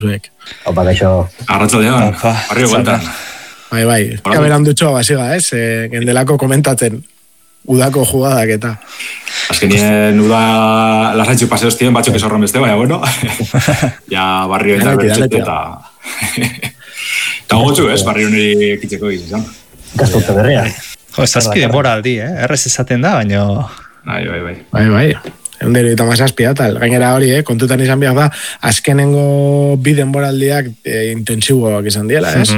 Opa, gaixo. Arratsaldean, barrio bueltan. Bai, kaberan dutxo basiga, gendelako komentatzen udako jugadak eta. Azkenien uda lasatxu paseos tien, batxok esorron beste, baina bueno, ja barrio eta bertxete eta... Eta gotxu barrio niri ekitzeko izan. Gaztote berria. Jo, zazpi denbora aldi, errez esaten da, baina... Bai. Eundero eta mazazpia, tal. Gainera hori, kontutan izan behar da, azkenengo bi denboraldiak intensiboak izan diela, ez?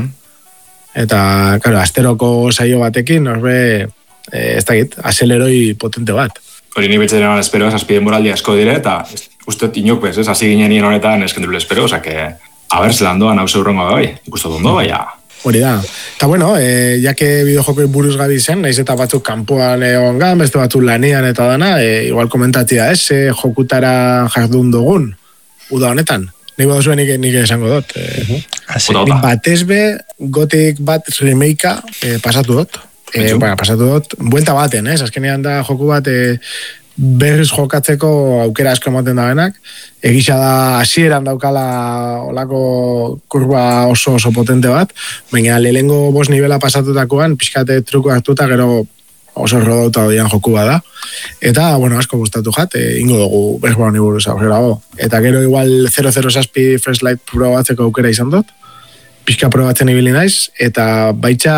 Eta, claro, asteroko saio batekin, norbe, ez dakit, azeleroi potente bat. Hori ni betxetan eman espero, azazpi denboraldi asko dire, eta uste inok bez, ez? Hasi ginen nien honetan eskendurle espero, oza, que, haber, zelan doan hau zeurrongo bai, ikustu dondo, bai, Hori da. Eta bueno, jake bideojokoi buruz gabi zen, naiz eta batzuk kanpoan egon gan, beste batzuk lanian eta dana, igual komentatzea ez, jokutara jardun dugun, uda honetan. Nik baduzuen nik esango dut. Nik batezbe, gotik bat remakea pasatu dut. Pasatu dut, buelta baten, azkenean da joku bat berriz jokatzeko aukera asko ematen da benak. Egisa da hasieran daukala olako kurba oso potente bat, baina lehengo 5 nivela pasatutakoan, pixkate truko hartuta gero oso rodauta odian joku bada. Eta, bueno, asko gustatu jat, ingo dugu berba honi buruz aurrerago. Eta gero igual 007 First Light probatzeko aukera izan dut, pixka probatzen ibili naiz, eta baitza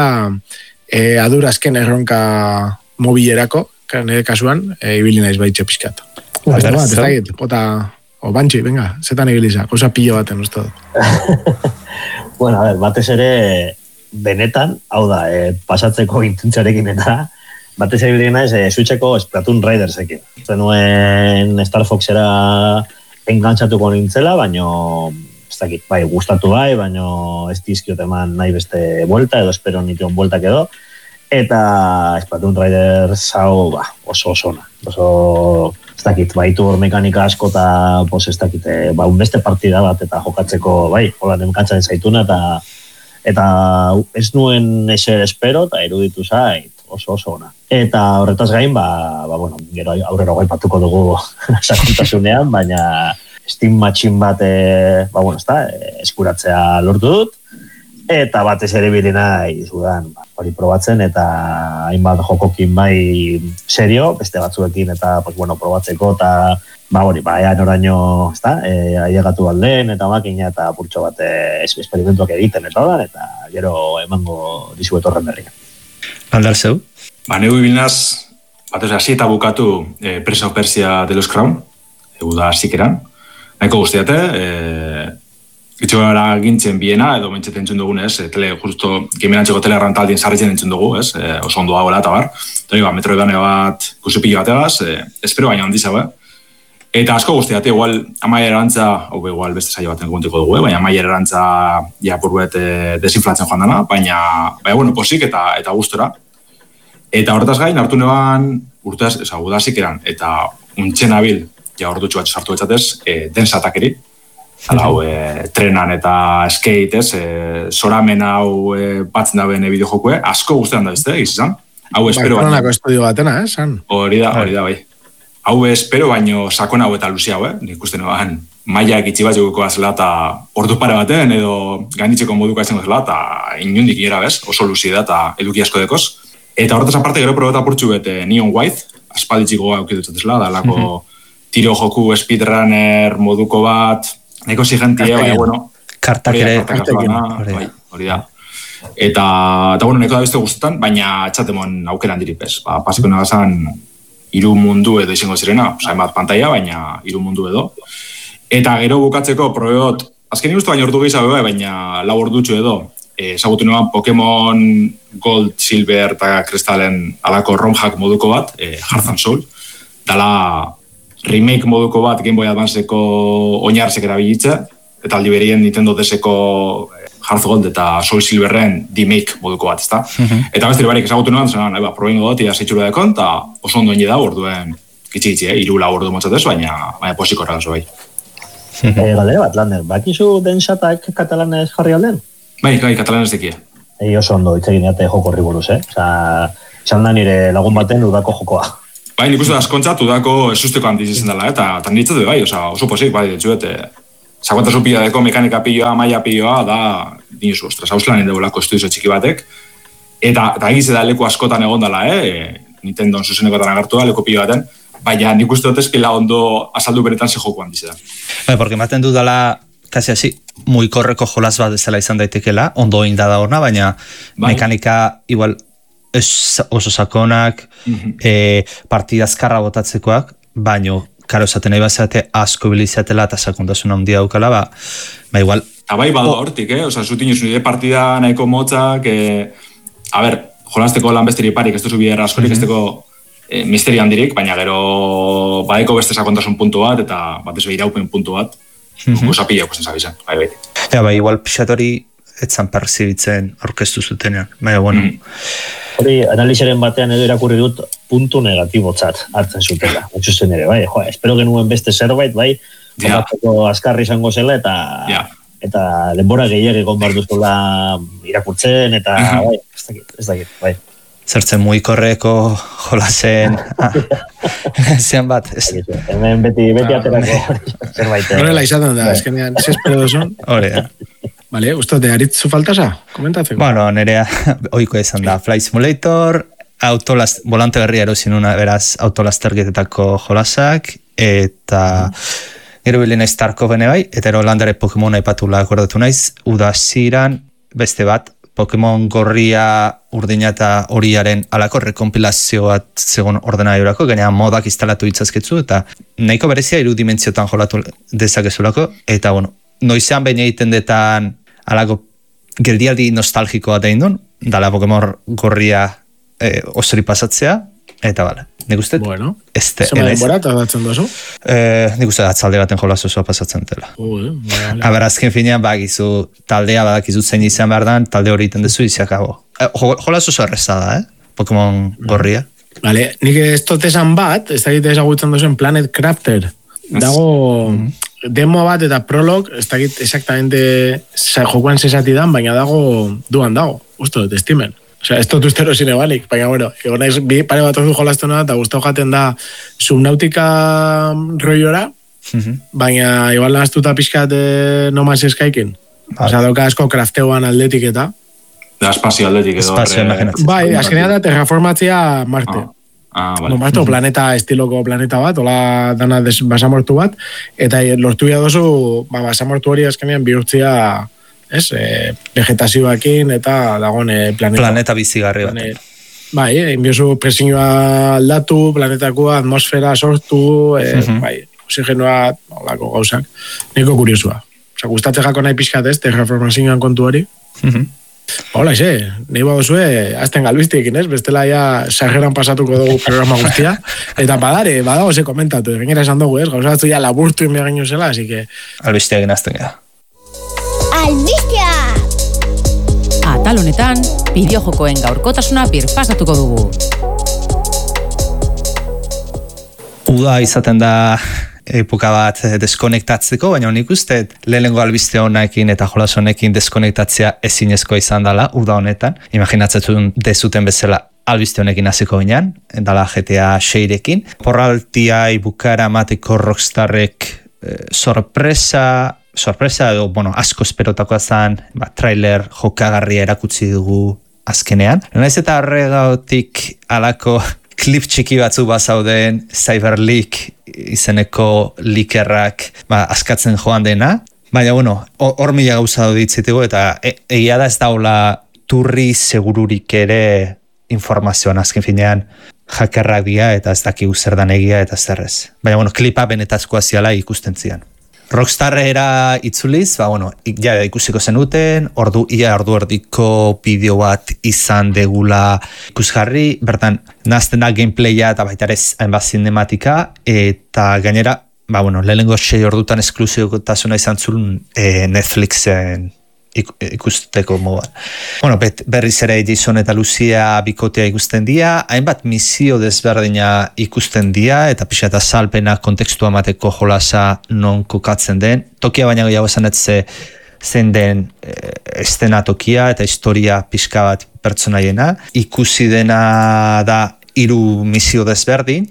adurazken erronka mobilerako, nire kasuan, ibili naiz baitxe pixkat. Beste bat, ez dakit, o bantxi, venga, zetan ibiliza, kosa pilo baten uste dut. Bueno, a ver, batez ere, benetan, hau da, pasatzeko intentzarekin eta, batez ere ibili naiz, Switcheko Splatoon Ridersekin. Zenuen Star Foxera engantzatuko nintzela, baino, ez dakit, bai, gustatu bai, baino ez dizkiot eman nahi beste buelta, edo espero nition bueltak edo, eta Splatoon Riders hau, oso ona. Oso, ez dakit, baitu hor mekanika asko eta, ez dakit, beste partida bat eta jokatzeko, bai, hola nemkantzaren zaituna eta ez nuen eser espero eta eruditu zait, oso ona. Eta horretaz gain, bueno, gero aurrera gaipatuko dugu sakontasunean, baina Steam Machine bat, bueno, eskuratzea lortu dut, eta batez ere bilina izudan hori probatzen, eta hainbat jokokin bai serio, beste batzuekin, eta, bueno, probatzeko, eta, ean oraino, ailegatu alden, eta makina, eta purtxo bat esperimentuak egiten, eta gero emango dizuet horren berria. Aldar zeu? Neu ibilnaz, batez hasi eta bukatu Prince of Persia de los Crown, da zikeran, nahiko guztiate, Gitxo gara gintzen biena, edo mentxeten entzun dugunez, justo gimenantxeko telerrantaldien sarritzen entzun dugu, oso ondo dagoela eta bar. Eta metroidvania bat kusupillo bategaz, espero baina handiza, Eta asko guztiate, igual amaier erantza, igual beste saio baten kontiko dugu, baina amaier erantza purbuet desinflatzen joan dana, baina, bueno, posik eta gustora. Eta horretaz gain, hartu neban urtez, udazik eran, eta untxen abil, ordutxu bat sartu etxatez, densatakeri. Hau, trenan eta skate, soramen hau batzen da bene bideojokue, asko guztetan da beste, izan? Hau espero baino... Barcelonako estudio batena, san? Hori da, bai. Hau espero baino sakon hau eta luzi hau, nik uste noan, mailak itxi bat joguko azela eta ordu pare baten, edo gainditzeko moduka izango zela, eta inundik inera, oso luzi da, eta eduki asko dekoz. Eta horretaz aparte gero probeta purtsu bete Neon White, aspalditxiko aukidutzatezela, da lako tiro joku speedrunner moduko bat, neko zigentie, baina, bueno... Kartak ere. Hori da. Eta, bueno, neko da beste guztetan, baina txatemon aukeran diripez. Pasiko nagazan, 3 mundu edo izango zirena, hainbat pantalla, baina 3 mundu edo. Eta gero bukatzeko probeot, azken igustu baina ordu gehiago, baina 4 ordutxo edo, ezagutu neban Pokemon Gold, Silver eta Kristalen alako ROM-hack moduko bat, Heart and Soul, dala remake moduko bat Game Boy Advanceko oinarrezek erabilitze, eta aldi berien Nintendo DS-eko Heart Gold eta Soul Silverren demake moduko bat, ezta? Eta beste barik ezagutu neban, zenan, probengo dut, zeitxura dekon, eta oso ondo indi da, orduen gitzi-gitzi, 3-4 ordu motzatez, baina posiko errazo bai. Galdera bat, Lander, bakizu densatak katalanez jarri alden? Bai, katalanez dekie. Oso ondo, itzegin jate joko horri buruz, Zan da nire lagun baten udako jokoa. Bai, nik uste askontzat udako esusteko handiz izan dela, eta niretzatu bai, oso posik, bai, ditzuet, sakontasun piloadeko mekanika piloa, maia piloa, da, dinosu, ostras, hauslanen debolako estudizo txiki batek, eta egize da leku askotan egon dela, Nintendo zuzenekotan agertu da, leku pilo baten, baina nik uste dut ezpila ondo azaldu beretan ze jokuan dizela. Porque ematen du dela, kasi hasi, muikorreko jolas bat ezela izan daitekela, ondo inda da horna, baina mekanika igual oso sakonak, partida azkarra botatzekoak, baino, karo esaten nahi bazate asko bilizatela eta sakontasuna handia daukala, ba igual. Eta bai bada hortik, Osa, zutin nire partida nahiko motzak, jolasteko lan besteri parik, ez duzu biderra askorik, ez dugu misteri handirik, baina gero badeko beste sakontasun puntu bat, eta batez iraupen puntu bat, gozapila ikusten zabizan, bai. Ja, igual pixatori etzan perzibitzen aurkeztu zutenean, baina, bueno. Hori, analizaren batean edo irakurri dut puntu negatibotzat hartzen zutela. Utsusten ere, bai, espero genuen beste zerbait, bai, jokatzeko azkarri izango zela, eta denbora gehiago egon behar duzula irakurtzen, eta, bai, ez dakit, bai. Zertzen muikorreko jolasen zean bat. Hemen beti aterako zerbait. Horrela izaten da, eskenean, espero duzun. Hore, Vale, ustote, aritzu faltasa? Komentatzeko. Bueno, nerea oiko izan da. Flight Simulator, volante berria erosin una, beraz, autolastergetetako jolasak, eta gero bilin naiz Tarkovene bai, eta ero landare Pokemon aipatula akordatu naiz, udasiran beste bat, Pokemon gorria urdina eta horiaren alako rekompilazio bat zegoen ordenaiorako, gaina modak instalatu ditzazketzu, eta nahiko berezia 3 dimentsiotan jolatu dezakezulako, eta bueno, noizean behin egiten detan alako geldialdi nostalgikoa da indun, dala Pokemon gorria osori pasatzea, eta bale, nik uste? Bueno, zema denbora eta batzen duzu? Nik uste atzalde baten jolas osoa pasatzen dela. Aber azken finean bagizu taldea badakizu zein izan behar dan, talde hori iten dezu iziakabo. Jolas oso erreza da, Pokemon gorria. Vale, nik ez totesan bat, ez dakit ezagutzen duzen Planet Crafter. Dago demo bat eta prolog, ez dakit exactamente jokuan zesati dan, baina duan dago, uste dut, estimen. Osea, ez dut ustero zine balik, baina, bueno, egon naiz, pare bat ozu jolaztu nada, eta guztau jaten da Subnautica roiora, baina igual nahaztuta pixkat No Man's Skykin. Osea, dauka asko krafteuan aldetik eta. Da espazio aldetik edo. Espazio imaginatzen. Bai, azkenean da terraformatzea Marte. Vale. Marte planeta, estiloko planeta bat, hola dana basamortu bat, eta lortu dozu, basamortu hori azkenean bihurtzia vegetazioakin eta dagoen planeta bizigarri bat. Bai, inbiozu presioa aldatu, planetakoa atmosfera sortu, bai, oxigenoa, holako gauzak. Neko kuriosua. Osa, gustatzen jako nahi pixkat ez, terraformazioan kontu hori. Hola, nahi baduzue, azten galbiztiekin, ez? Bestela ja sarreran pasatuko dugu programa guztia. Eta badago ze komentatu, gainera esan dugu, ez? Gauza batzu ja laburtu inbea gaino zela, así que... Albiztiak inazten gara. Albistia! Atal honetan, bideojokoen gaurkotasuna birpasatuko dugu. Uda izaten da epoka bat deskonektatzeko, baina nik uste lehenengo albiste honekin eta jolas honekin deskonektatzea ezinezkoa izan dela uda honetan. Imaginatzen dezuten bezala albiste honekin hasiko ginean, dala GTA 6-rekin. Porraltiai bukara mateko Rockstarrek sorpresa edo, asko esperotakoa zen, trailer jokagarria erakutsi dugu azkenean. Naiz eta horregatik alako klip txiki batzu bazauden Cyber Leak izeneko likerrak askatzen joan dena. Baina, hor mila gauza ditzitego eta egia da ez daula turri segururik ere informazioan azken finean hackerrak dira eta ez daki zer dan egia eta zerrez. Baina, klipa benetazkoa ziala ikusten zian. Rockstarrera itzuliz, ja ikusiko zenuten, ordu erdiko bideo bat izan degula ikusgarri, bertan nazten da gameplaya eta baita ere hainbat zinematika, eta gainera, lehenengo 6 ordutan esklusibotasuna izan zuen Netflixen ikusteko moduan. Berriz ere Jason eta Lucia bikotea ikusten dira, hainbat misio desberdina ikusten dira, eta pixa eta salpena kontekstua mateko jolasa non kokatzen den. Tokia baina gehiago esan zen den estena tokia eta historia pixka bat pertsonaiena. Ikusi dena da 3 misio desberdin,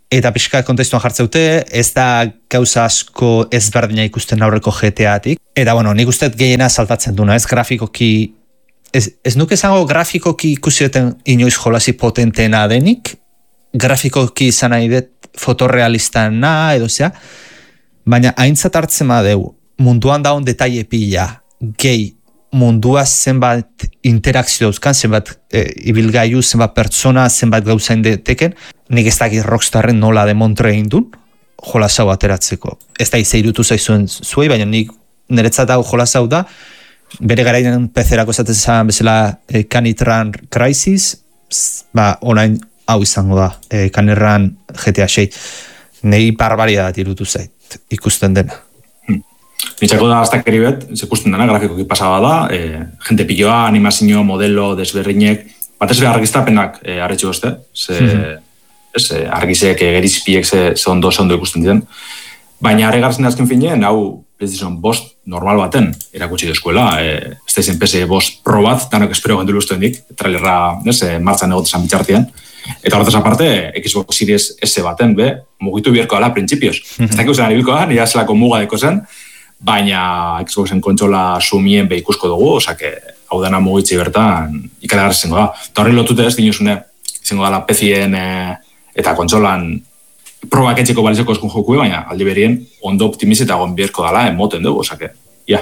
eta pixka kontestuan jartzeute, ez da gauza asko ezberdina ikusten aurreko GTA-tik. Eta, bueno, nik uste gehiena saltatzen duna, ez grafikoki, ez nuke esango grafikoki ikusieten inoiz jolasi potentena denik, grafikoki izan nahi dut fotorealistana edo zea, baina aintzat hartzen badeu, munduan daun detaile pila, gehi, mundua zenbat interakzio dauzkan, zenbat ibilgailu, zenbat pertsona, zenbat gauza indeteken, nik ez dakit Rockstarren nola demontre egin duen, jolasau ateratzeko. Ez da izeirutu zaizuen zuei, baina nik niretzat hau jolasau da, bere garaian PC-erako esaten zan bezala Canitran Crisis, orain hau izango da, Canitran GTA 6. Nei barbaria dat irutu zait, ikusten dena. Nitxako da aztakeri bet, ikusten dena, grafikoki pasaba da, jente piloa, animazio, modelo, desberdinek, batez behar argiztapenak arretxu beste, argizek, gerizpiek ze ondo ikusten diren. Baina arregartzen azken finean, hau PlayStation 5 normal baten erakutsi dezkuela, ez da izen PS 5 Pro bat, danok espero gendulu ustendik, trailerra martzan egotezan bitxartian. Eta horretaz aparte, Xbox Series S baten, mugitu biherko dela, printzipioz. Ez da ikusen aribilko da, nire zelako muga deko zen, baina Xboxen kontsola sumien ikusko dugu, osake, hau dena mugitzi bertan ikaragarri zengo da. Eta horri lotute ez dinuzune, zengo dela PC-en eta kontsolan probak etxeko balizeko eskun jokue, baina aldi berien ondo optimiz eta gonbierko dela emoten dugu, osake, ja.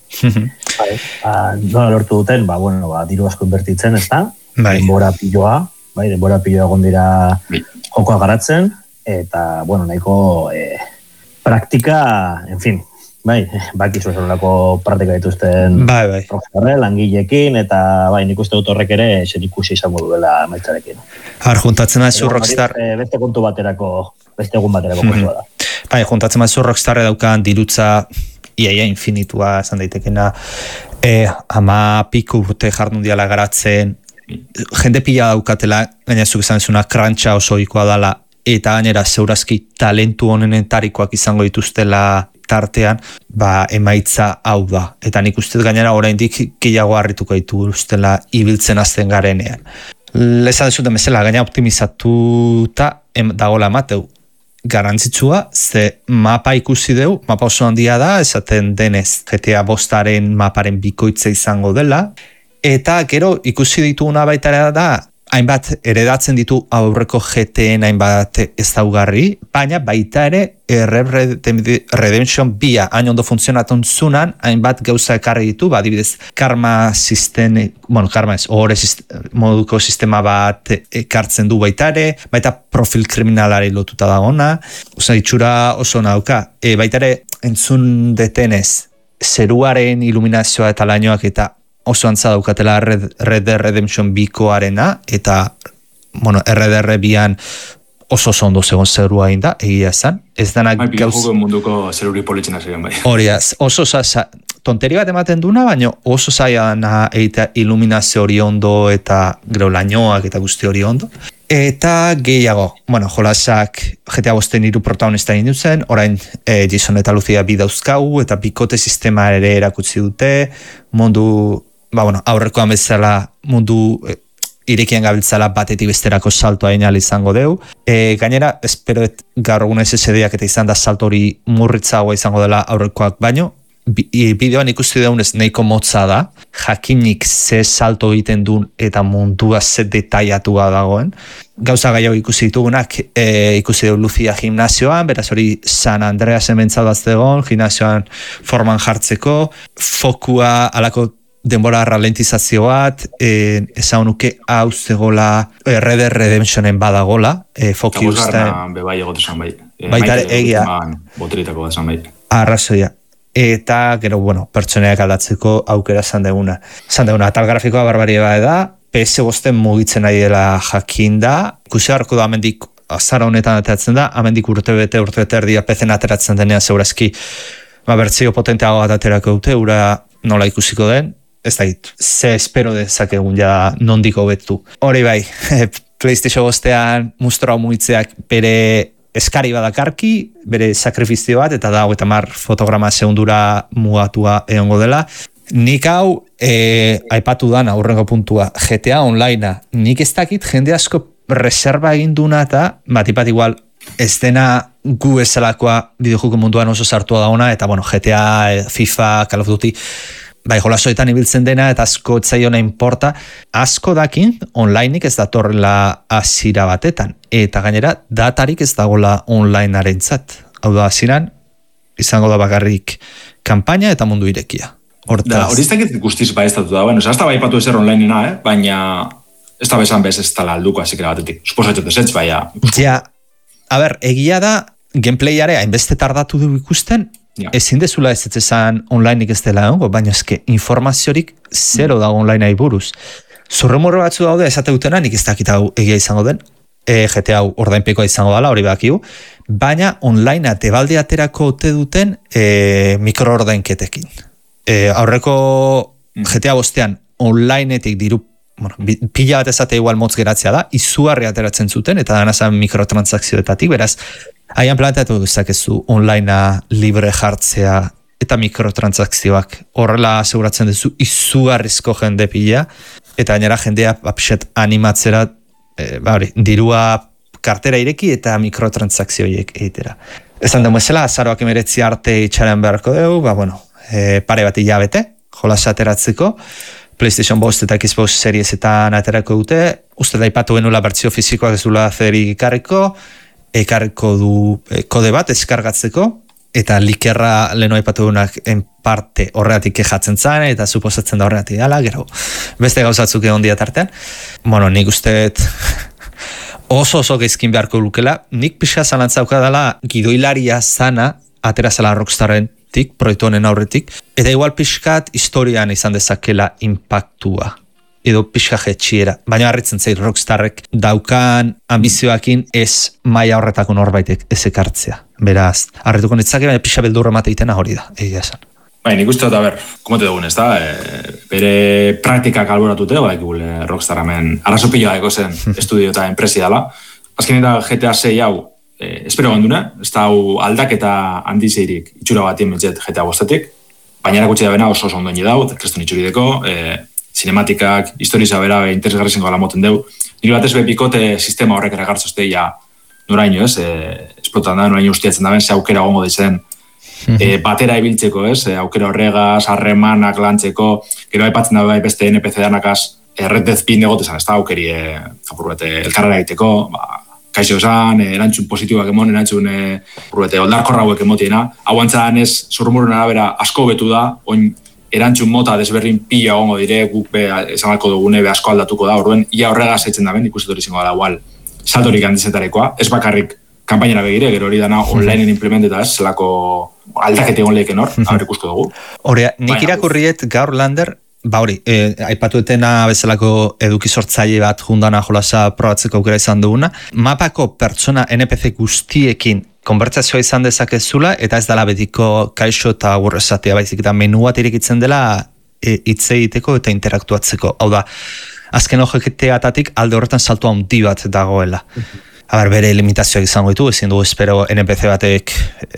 Nola lortu duten, diru asko inbertitzen, ez da? Denbora piloa gondira jokoa garatzen, eta, nahiko praktika, en fin, bakizu esolako praktika dituzten langilekin, eta nik uste dut horrek ere zer ikusi izango duela maitzarekin. Juntatzen mazu Rockstar... Beste kontu baterako, beste egun baterako kontua da. Juntatzen mazu Rockstar daukan dirutza iaia infinitua esan daitekena, ama piku urte jardun diala garatzen, jende pila daukatela, gaina zuk esan zuna krantxa oso ikoa dala, eta gainera zeurazki talentu honenetarikoak izango dituztela tartean, emaitza hau da. Eta nik uste gainera oraindik gehiago harrituko dituztela ibiltzen azten garenean. Lezan zuten bezala, gaina optimizatuta dagoela mateu. Garantzitsua, ze mapa ikusi deu, mapa oso handia da, esaten denez GTA 5-aren maparen bikoitza izango dela, eta gero ikusi dituguna baita da, hainbat eredatzen ditu aurreko GT-en hainbat ezaugarri, baina baita ere Red Redemption 2 hain ondo funtzionatun zunan, hainbat gauza ekarri ditu, adibidez, karma moduko sistema bat ekartzen du baita ere, baita profil kriminalari lotuta dagona, itxura oso nauka, baita ere entzun detenez, zeruaren iluminazioa eta lainoak eta oso antza daukatela Red Dead Redemption 2-koarena, eta RDR 2-an oso ondo zegoen zerua da, egia esan. Ez denak gauz... munduko zeruri politzena ziren bai. Horiaz, oso tonteri bat ematen duna, baina oso zaila dana eta iluminazio hori ondo eta gero lainoak eta guzti hori ondo. Eta gehiago, jolasak GTA 5-en 3 protagonista egin duzen, orain Jason eta Lucia bi dauzkau, eta bikote sistema ere erakutsi dute, mundu... aurrekoan bezala mundu irekian gabiltzala batetik besterako saltoa inal izango deu. Gainera, espero gaur egun SSD-ak eta izan da salto hori murritzagoa izango dela aurrekoak baino. Bideoan ikusti deunez nahiko motza da, jakinik ze salto egiten duen eta mundua ze detailatua dagoen. Gauza gehiago ikusi ditugunak, ikusi dugu Lucia gimnazioan, beraz hori San Andreasen bentzadazte egon, gimnazioan forman jartzeko, fokua alako denbora ralentizazio bat, esan nuke hau zegoela Red Dead Redemptionen badagola, foki ustean. Bai egotezan bai. Baita egia. Boteritako desan bai. Arrazoia. Eta, gero, pertsoneak aldatzeko aukera zandeguna. Tal grafikoa barbaria bai da, PS5-en mugitzen nahi dela jakinda, ikusi harko da amendik azara honetan ateratzen da, amendik urte bete erdia PC-en ateratzen denean zeurazki bertzio potenteago bat aterako dute, ura nola ikusiko den, ez da hit, ze espero dezakegun ja nondiko betu. Hori bai, PlayStation 5-ean mustroa mugitzeak bere eskari badakarki, bere sakrifizio bat, eta da 30 fotograma segundura mugatua egongo dela. Nik hau, aipatu dana, aurrengo puntua, GTA Onlinea, nik ez dakit jende asko reserva egin duna eta, batipat igual, ez dena gu ezalakoa bideojoko munduan oso sartua dauna, eta bueno, GTA, FIFA, Call of Duty, bai, jolasoetan ibiltzen dena, eta asko etzaiona inporta, asko dakin onlineik ez datorrela hasiera batetan, eta gainera datarik ez dagoela onlinearentzat. Hau da, hasieran izango da bakarrik kanpaina eta mundu irekia. Hori ez dakit guztiz bai ez datu da, bueno, ez da bai patu ezer onlineena, baina ez da bezan bez ez tala alduko azikera batetik. Suposatxot ez baina... Ja, a ber, egia da, gameplayare hainbeste tardatu du ikusten, ezin dezula ez etzezan onlineik ez dela egongo, baina eske informaziorik zero dago onlineai buruz. Zurremurro batzu daude, esate dutena, nik ez dakit hau egia izango den, GTA hau ordainpekoa izango dela, hori bakigu, baina onlinea tebalde aterako ote duten mikroordainketekin. Aurreko GTA bostean onlineetik diru, bueno, pila bat ezate igual motz geratzea da, izugarri ateratzen zuten, eta danazan mikrotransakzioetatik, beraz, haian planteatu dezakezu onlinea libre jartzea eta mikrotransakzioak horrela aseguratzen duzu izugarrizko jende pila, eta gainera jendea apxet animatzera dirua kartera ireki eta mikrotransakzioiek egitera. Esan dugu ezela, azaroak 19 arte itxaren beharko dugu, pare bat hilabete, jolasa ateratzeko, PlayStation 5 eta Xbox Seriesetan aterako dute, uste da ipatu genula bertzio fizikoak ez dula zerik ekarriko du kode bat eskargatzeko, eta likerra leheno ipatu dunak en parte horregatik kejatzen zan, eta suposatzen da horregatik dala, gero beste gauzatzuk egon diatartean. Bueno, nik usteet oso geizkin beharko lukela, nik pixka zalantzauka dela gidoilaria zana aterazela Rockstarren proiektu honen aurretik, eta igual pixkat historian izan dezakela impactua, edo pixka jetxiera, baina harritzen zait Rockstarrek daukan ambizioakin ez maila horretako norbaitek ez ekartzea. Beraz, harrituko nitzake, baina pixa beldurra mateitena hori da, egia esan. Nik uste dut, komote dugun ez da, bere praktikak alboratute, Rockstar hemen arrazo pila dago zen estudio eta enpresi dela. Azken eta GTA 6 hau, espero gonduna, ez da hau aldaketa handi zeirik itxura batien metzet GTA bostetik, baina erakutsi da bena oso ondoen daut, krestun itxurideko, cinematikak, historiza bera, interesgarri zengo ala moten deu. Nire batez bikote sistema horrek eragartzozte ja noraino, esplotan da, noraino ustiatzen da ben, ze aukera gongo ditzen batera ibiltzeko, aukera horregaz, harremanak lantzeko, gero aipatzen da beste NPC danakaz, Red Dead pin egotezan, ez da aukeri elkarrera egiteko, kaixo esan, erantzun positiboak emon, erantzun oldarkorra hauek emotiena. Hau antzaren ez, zorrumurren arabera asko betu da, oin erantzun mota desberrin pila gongo dire, guk esan balko dugune asko aldatuko da, orduen, ia horregaz etzen da ben, ikusetori zingo da, igual, saltorik handizetarekoa, ez bakarrik kanpainara begire, gero hori dana onlineen implementeta ez, zelako aldakete egon leheken hor, haber ikusko dugu. Horea, nik irakurriet gaur Lander, aipatu etena bezalako eduki sortzaile bat jundana jolasa probatzeko aukera izan duguna, mapako pertsona NPC guztiekin konbertsazioa izan dezakezula, eta ez dela betiko kaixo eta agurrezatea baizik, eta menu bat irekitzen dela hitz egiteko eta interaktuatzeko. Hau da, azken objekteatatik alde horretan salto handi bat dagoela. Bere limitazioak izango ditu, ezin dugu espero NPC batek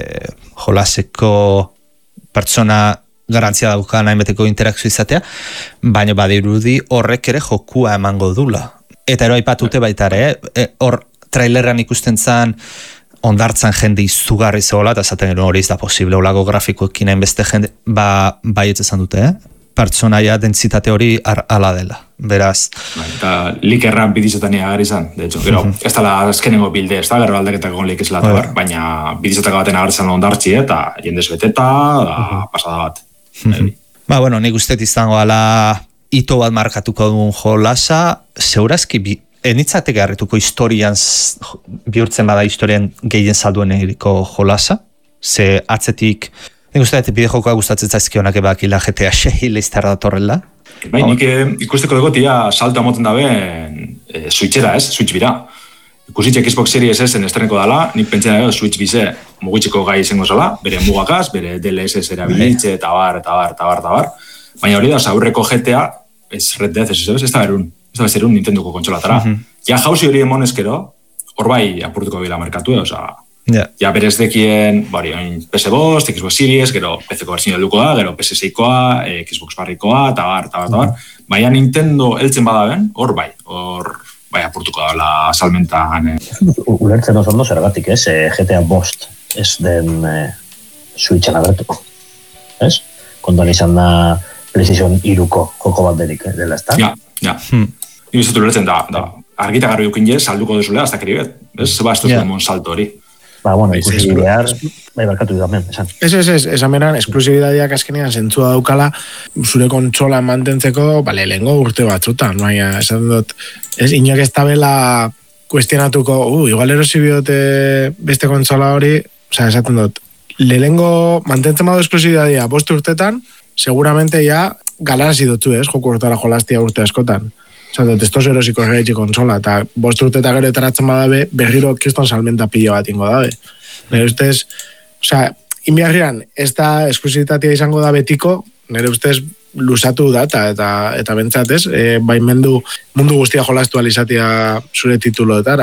jolaseko pertsona garantzia daukan hainbeteko interakzio izatea, baina badirudi horrek ere jokua emango dula. Eta ero aipatute baita ere, hor trailerran ikusten zan ondartzan jende izugarri zegoela, eta esaten gero hori ez da posible, olako grafikoekin hainbeste jende, baietz esan dute, pertsonaia dentsitate hori ala dela, beraz. Eta likerran bidizetan agar izan, de hecho, gero, ez dala azkenengo bilde, ez da, gero aldaketako golik ez lata bar, baina bidizetako baten agar izan ondartzi, eta jendez beteta, pasada bat. Bueno, nik uste izango ala ito bat markatuko duen jolasa, segurazki enitzatek garrituko historian bihurtzen bada historian gehien salduen egiko jolasa, ze atzetik nik uste bideojokoa gustatzen zaizkionak ebakila GTA 6 leiztar datorrela. Nik ikusteko dugu tia salto amoten daben Switchera Switch bira. Ikusitxe Xbox Series S estreneko dala, nik pentsena dugu Switch bize mugitzeko gai izango zala, bere mugakaz, bere DLSS erabilitze, eta bar. Baina hori da, aurreko GTA, ez Red Dead, ez da berun Nintendoko kontsolatara. Ja jauzi hori emonezkero, hor bai apurtuko bila markatu, ja berez dekien, PS5, Xbox Series, gero PC-ko berzio helduko da, gero PS6koa, Xbox Barrikoa, eta bar. Baina Nintendo heltzen badaben, hor bai, hor bai, apurtuko dala salmentan. Ulertzen oso ondo zergatik, ez? GTA 5 ez den Switchen agertuko. Ez? Kontuan izan da PlayStation 3ko joko bat dela, ez da? Ja. Ni bizatu ulertzen da argita garbi ukin jez, salduko duzulea, hasta keribet. Ez? Zeba, ez duzuen salto hori. Bueno, ikusi behar, barkatu idamen, esan. Esan beran, esklusibidadeak azkenean zentzua daukala, zure kontsola mantentzeko, lehengo urte batzutan, baina, esan dut, inak ez tabela kuestionatuko, igual erosi biote beste kontsola hori, esaten dut, lehengo mantentzen badu esklusibidadea 5 urtetan, seguramente ja galarazi dutzu, joku hortara jolastia urte askotan. Esan dut, ez toz erosiko erretxe konsola, eta 5 urteta gero etaratzen badabe, berriro kiston salmenta pilo bat ingo dabe. Nire ustez, inbiarrian, ez da esklusibitatea izango da betiko, nire ustez lusatu da, eta bentsatez, baimendu mundu guztia jolastu alizatia zure tituloetara.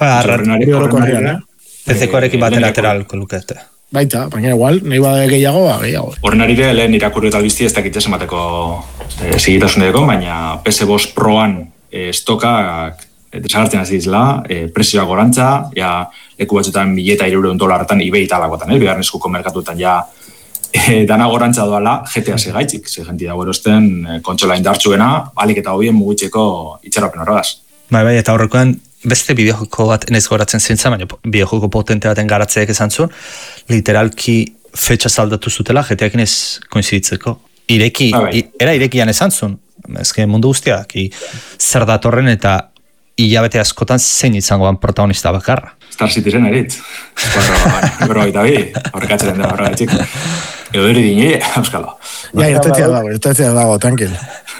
PC-koarekin batera ateralko lukete. Baita, baina igual, nahi bada gehiago. Horren ari de, lehen irakurri eta albizti ez dakit emateko segitasuneko, baina PS5 Proan estokak desagartzen azizela, presioak gorantza, leku batzutan $1,300 eBay talakotan, bigarren eskuko merkatuetan dana gorantza doala GTA segaitzik, ze jenti dago erosten kontsola indartsuena, alik eta hobien mugitzeko itxaropen horregaz. Bai, eta horrekoan beste bideojoko bat enez goratzen zintzen, baina bideojoko potente baten garatzeak esan zuen, literalki fetxa zaldatu zutela, GTAekin ez koinziditzeko. Era irekian esan zuen, ezke mundu guztiak, zer datorren eta hilabete askotan zein izangoan protagonista bakarra. Star Citizen eritz. Horrekatzeren da horregatik. Edo eri dine, euskalo. Irtetzea dago, tranquil.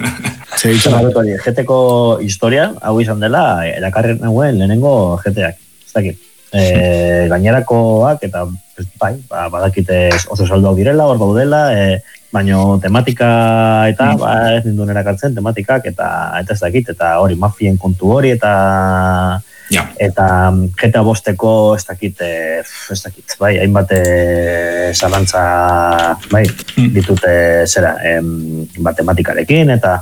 GTko historia, hau izan dela, erakarri nahuen lehenengo GTak. Ez dakit. Gainerakoak eta badakite oso salduak direla, hor daudela, baina tematika eta ez ninduen erakartzen tematikak eta ez dakit, eta hori mafien kontu hori eta GTA 5ko ez dakit, bai, hainbat zalantza ditute zera, matematikarekin eta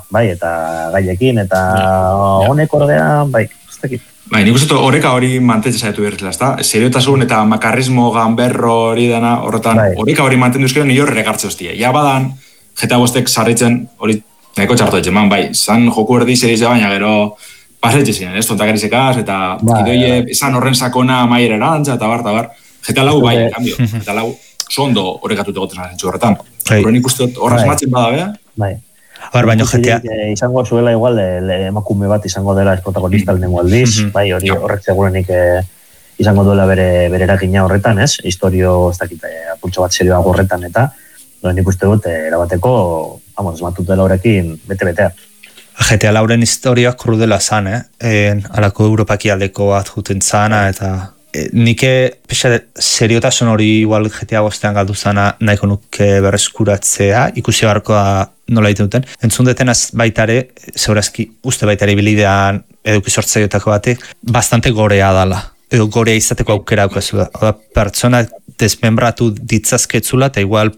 gaiekin eta honek ordea, bai, ez dakit. Bai, nik uste horreka hori mantentzen zaitu berrizela, ez da? Seriotasun eta makarrismo ganberro hori dana, horretan, horreka hori mantendu ezkero nio regartze hostia. Ja badan, GTA 5ek sarritzen hori nahiko txartu etxe, bai, zan joku erdi serize baina gero pasetxe ziren, ez, tontakerizekaz, eta idoie esan horren sakona maier erantza, eta bar. GTA 4 bai, en cambio, GTA 4 zondo horrekatute goten zentzu horretan. Horren ikusten horraz matzen bada, bai. Baina GTA... Izango zuela igual, emakume bat izango dela protagonista lehenengo aldiz, bai, horrek segurenik izango duela bere eragina horretan, ez? Historio, ez dakit, apultxo bat serioa horretan, eta nik uste dut, erabateko, esmatut dela horrekin, bete-betea. GTA 4-en historioak krudela zan, alako Europaki aldeko bat juten zana, eta nike seriotasun hori igual GTA 5-ean galdu zana nahiko nuke berreskuratzea, ikusi barkoa nola egiten duten. Entzun detenaz baitare, segurazki uste baitare bilidean eduki sortzaiotako batek, bastante gorea dala, edo gorea izateko aukera aukazu da. Pertsona desmembratu ditzazketzula, eta igual,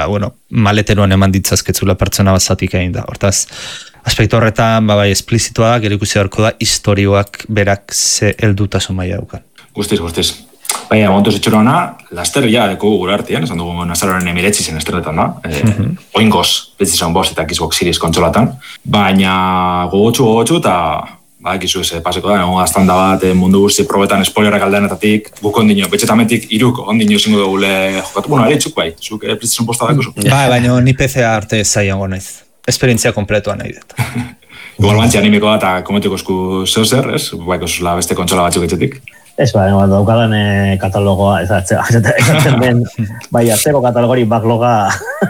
maleteroan eman ditzazketzula pertsona bazatik egin da. Hortaz, aspektu horretan, bai, esplizitoa da, gero ikusi barko da, historioak berak ze heldutasun maila daukan. Guztiz. Baina, momentu zetxura hona, laster ja deko gure artean, esan dugu Nazaroren emiretzi zen esterretan da, oingoz, PlayStation 5 eta Xbox Series kontsolatan, baina gogotxu eta ekizu ez paseko da, aztan da bat mundu guzti probetan spoilerak aldeanetatik, guk ondino, betxetametik iruk ondino zingo dugule jokatu, eritzuk bai, zuk PlayStation 5 dakuzu. Baina ni PC arte zaiango naiz, esperientzia kompletua nahi dut. Igual bantzi animikoa eta kometiko esku zeuzer, ez? Baiko zuzula beste kontsola batzuk etxetik. Ez, daukadan katalogoa, ezatzen den, bai, atzeko katalogori backloga...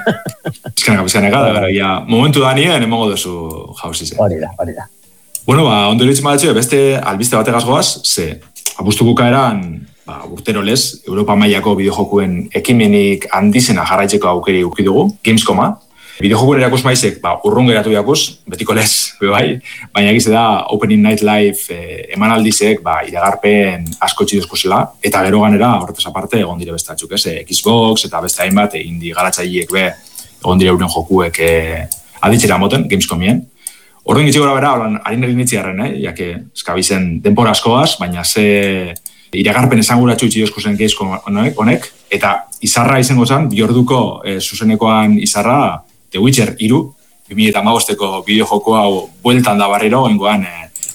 Bizkaneka, da, momentu da nien, emongo duzu jauzi zen. Hori da. Bueno, ondo iritzen badatxo, beste albiste bategaz goaz, ze, apustu bukaeran, urtero lez, Europa mailako bideojokuen ekimenik handizena jarraitzeko aukeri ukidugu, Gamescoma. Bideojokuen erakus maizek, urrun geratu biakuz, betiko lez, bai, baina egize da Opening Night Live emanaldizek iragarpen asko txidezkozela, eta gero ganera, horretaz aparte, egon dire bestatzuk, Xbox eta beste hainbat, indie garatzaileek egon dire euren jokuek aditxera moten, Gamescomien. Orduan gitzi gora bera, harin itziarren, jake eskabizen denpora askoaz, baina ze iragarpen esanguratxu itxidozko geizko honek, eta izarra izango zen, bi orduko zuzenekoan izarra The Witcher 3, 2015ko bideojoko hau bueltan da barriro, ingoan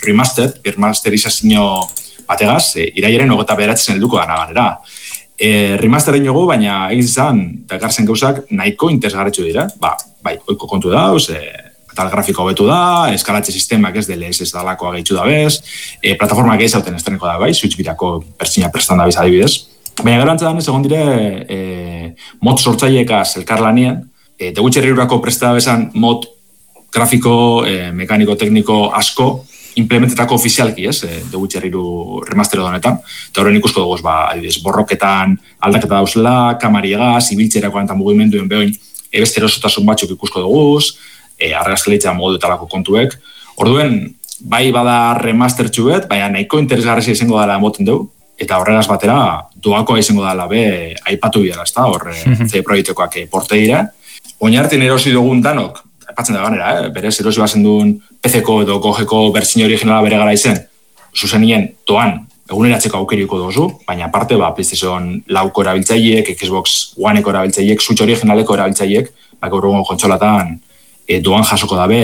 remasterizazio bategaz, iraiaren 29 helduko dana ganera. Remasterin jogu, baina egizan, dakarzen gauzak nahiko interesgarretxu dira. Bai, oiko kontu dauz, tal grafiko hobetu da, eskalatze sistemak ez DLS ez dalakoa gehitzu da bez, plataforma gehi zauten estreneko da bai, Switch birako pertsina prestan da biz adibidez. Baina gero antzadan ez egon dire mod sortzaileekaz elkarlanien, The Witcher 3 presta bezan mod grafiko, mekaniko, tekniko asko implementetako ofizialki, ez, The Witcher 3 remastero honetan. Eta horren ikusko dugu, adibidez, borroketan aldaketa dauzela, kamariegaz, ibiltzerako eta mugimenduen behoin, beste erosotasun batzuk ikusko dugu, argazkileitza moduetarako kontuek. Orduen, bai bada remastertxu bet, baina nahiko interesgarrezia izango dela emoten dugu, eta horregaz batera, doakoa izango dela be aipatu bidara, ez da, horre CD Projektekoak porte dira. Oinartien erosi dugun danok, aipatzen da ganera, berez erosi bazen duen PC-ko edo GOG-eko bertsio originala bere gara izen, zuzenien doan eguneratzeko aukeriko dozu, baina aparte, PlayStation 4ko erabiltzaileek, Xbox One-eko erabiltzaileek, Switch originaleko erabiltzaileek, gaur egun kontsolatan doan jasoko dabe